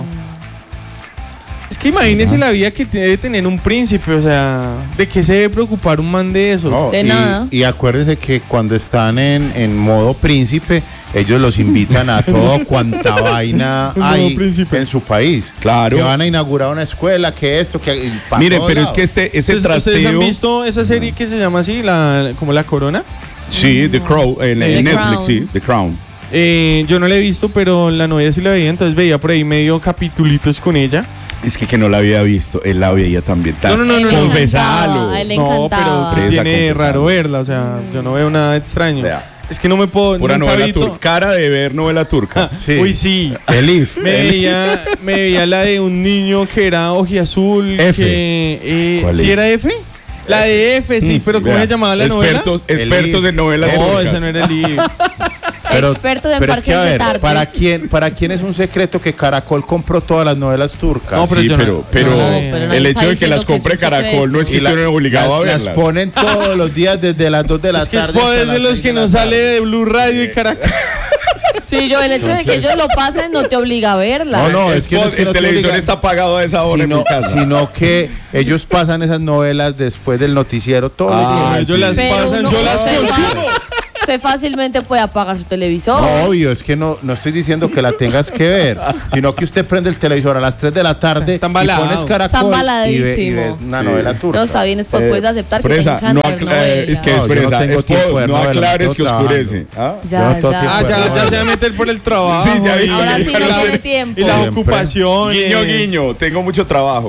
Es que imagínese la vida que debe tener un príncipe, o sea, ¿de qué se debe preocupar un man de esos? No, De y, nada. y acuérdese que cuando están en, en modo príncipe, ellos los invitan a todo cuanta vaina En modo hay príncipe. en su país. Claro. Que van a inaugurar una escuela, que esto, que... y pa' Miren, todos pero es lados. que este ese ¿Ustedes, ustedes han trasteo. visto esa serie que se llama así, la, como La Corona? Sí, The Crown, en, en The Netflix, Crown. sí, The Crown. Eh, yo no la he visto, pero la novia sí la veía, entonces veía por ahí medio capitulitos con ella. Es que que no la había visto, él la veía también. No, no, no, no, no. Confesalo. A él le No, encantaba. pero Presa, tiene confesalo. raro verla, o sea, yo no veo nada extraño. Vea. Es que no me puedo. Pura nunca novela vi to- turca. Cara de ver novela turca. Sí. Uy, sí. Elif. Me veía, me veía la de un niño que era ojiazul. F. Que, eh, ¿Cuál ¿Sí es? era F? La de F, sí, Mm, pero ¿cómo vea. se llamaba la expertos, novela? Expertos Elif. en novelas No, turcas. esa no era el I. Pero, Expertos en pero es que, a parques de ver, tardes. ¿para quién, ¿para quién es un secreto que Caracol compró todas las novelas turcas? No, pero Sí, yo no- pero, pero no, pero nadie el está hecho de que diciendo las que es compre un Caracol no es que Y la- estén obligados a las, verlas. las ponen todos los días desde las dos de la Es que tarde. Spot hasta es de las los seis que la no tarde. sale de Blue Radio y Caracol. Sí, yo, el hecho de que ellos lo pasen no te obliga a verla. No, no, es que, no es que el no te televisor obligan, está apagado a esa hora en sino, mi casa. sino que ellos pasan esas novelas después del noticiero todo Ah, el día. Ellos sí. las Pero pasan, uno- yo las usted consumo. fa- Usted fácilmente puede apagar su televisor. No, obvio, es que no, no estoy diciendo que la tengas que ver, sino que usted prende el televisor a las tres de la tarde Está y embalado. pones Está Caracol y, ve- y embaladísimo. ves una Sí. novela turca. No, está bien, es, Eh, puedes aceptar que te Fresa, encanta no ver acla- eh, es que No, es yo no fresa, tengo es tiempo de po- ver no novelas, aclares estoy que oscurece. ¿Ah? Ya, Yo no tengo ya. tiempo Ah, de ya, ver ya se va a novelas. meter por el trabajo. Sí, ya vi. y- Ahora sí no y la- tiene tiempo. Y la Siempre. ocupación. Guiño, guiño, tengo mucho trabajo.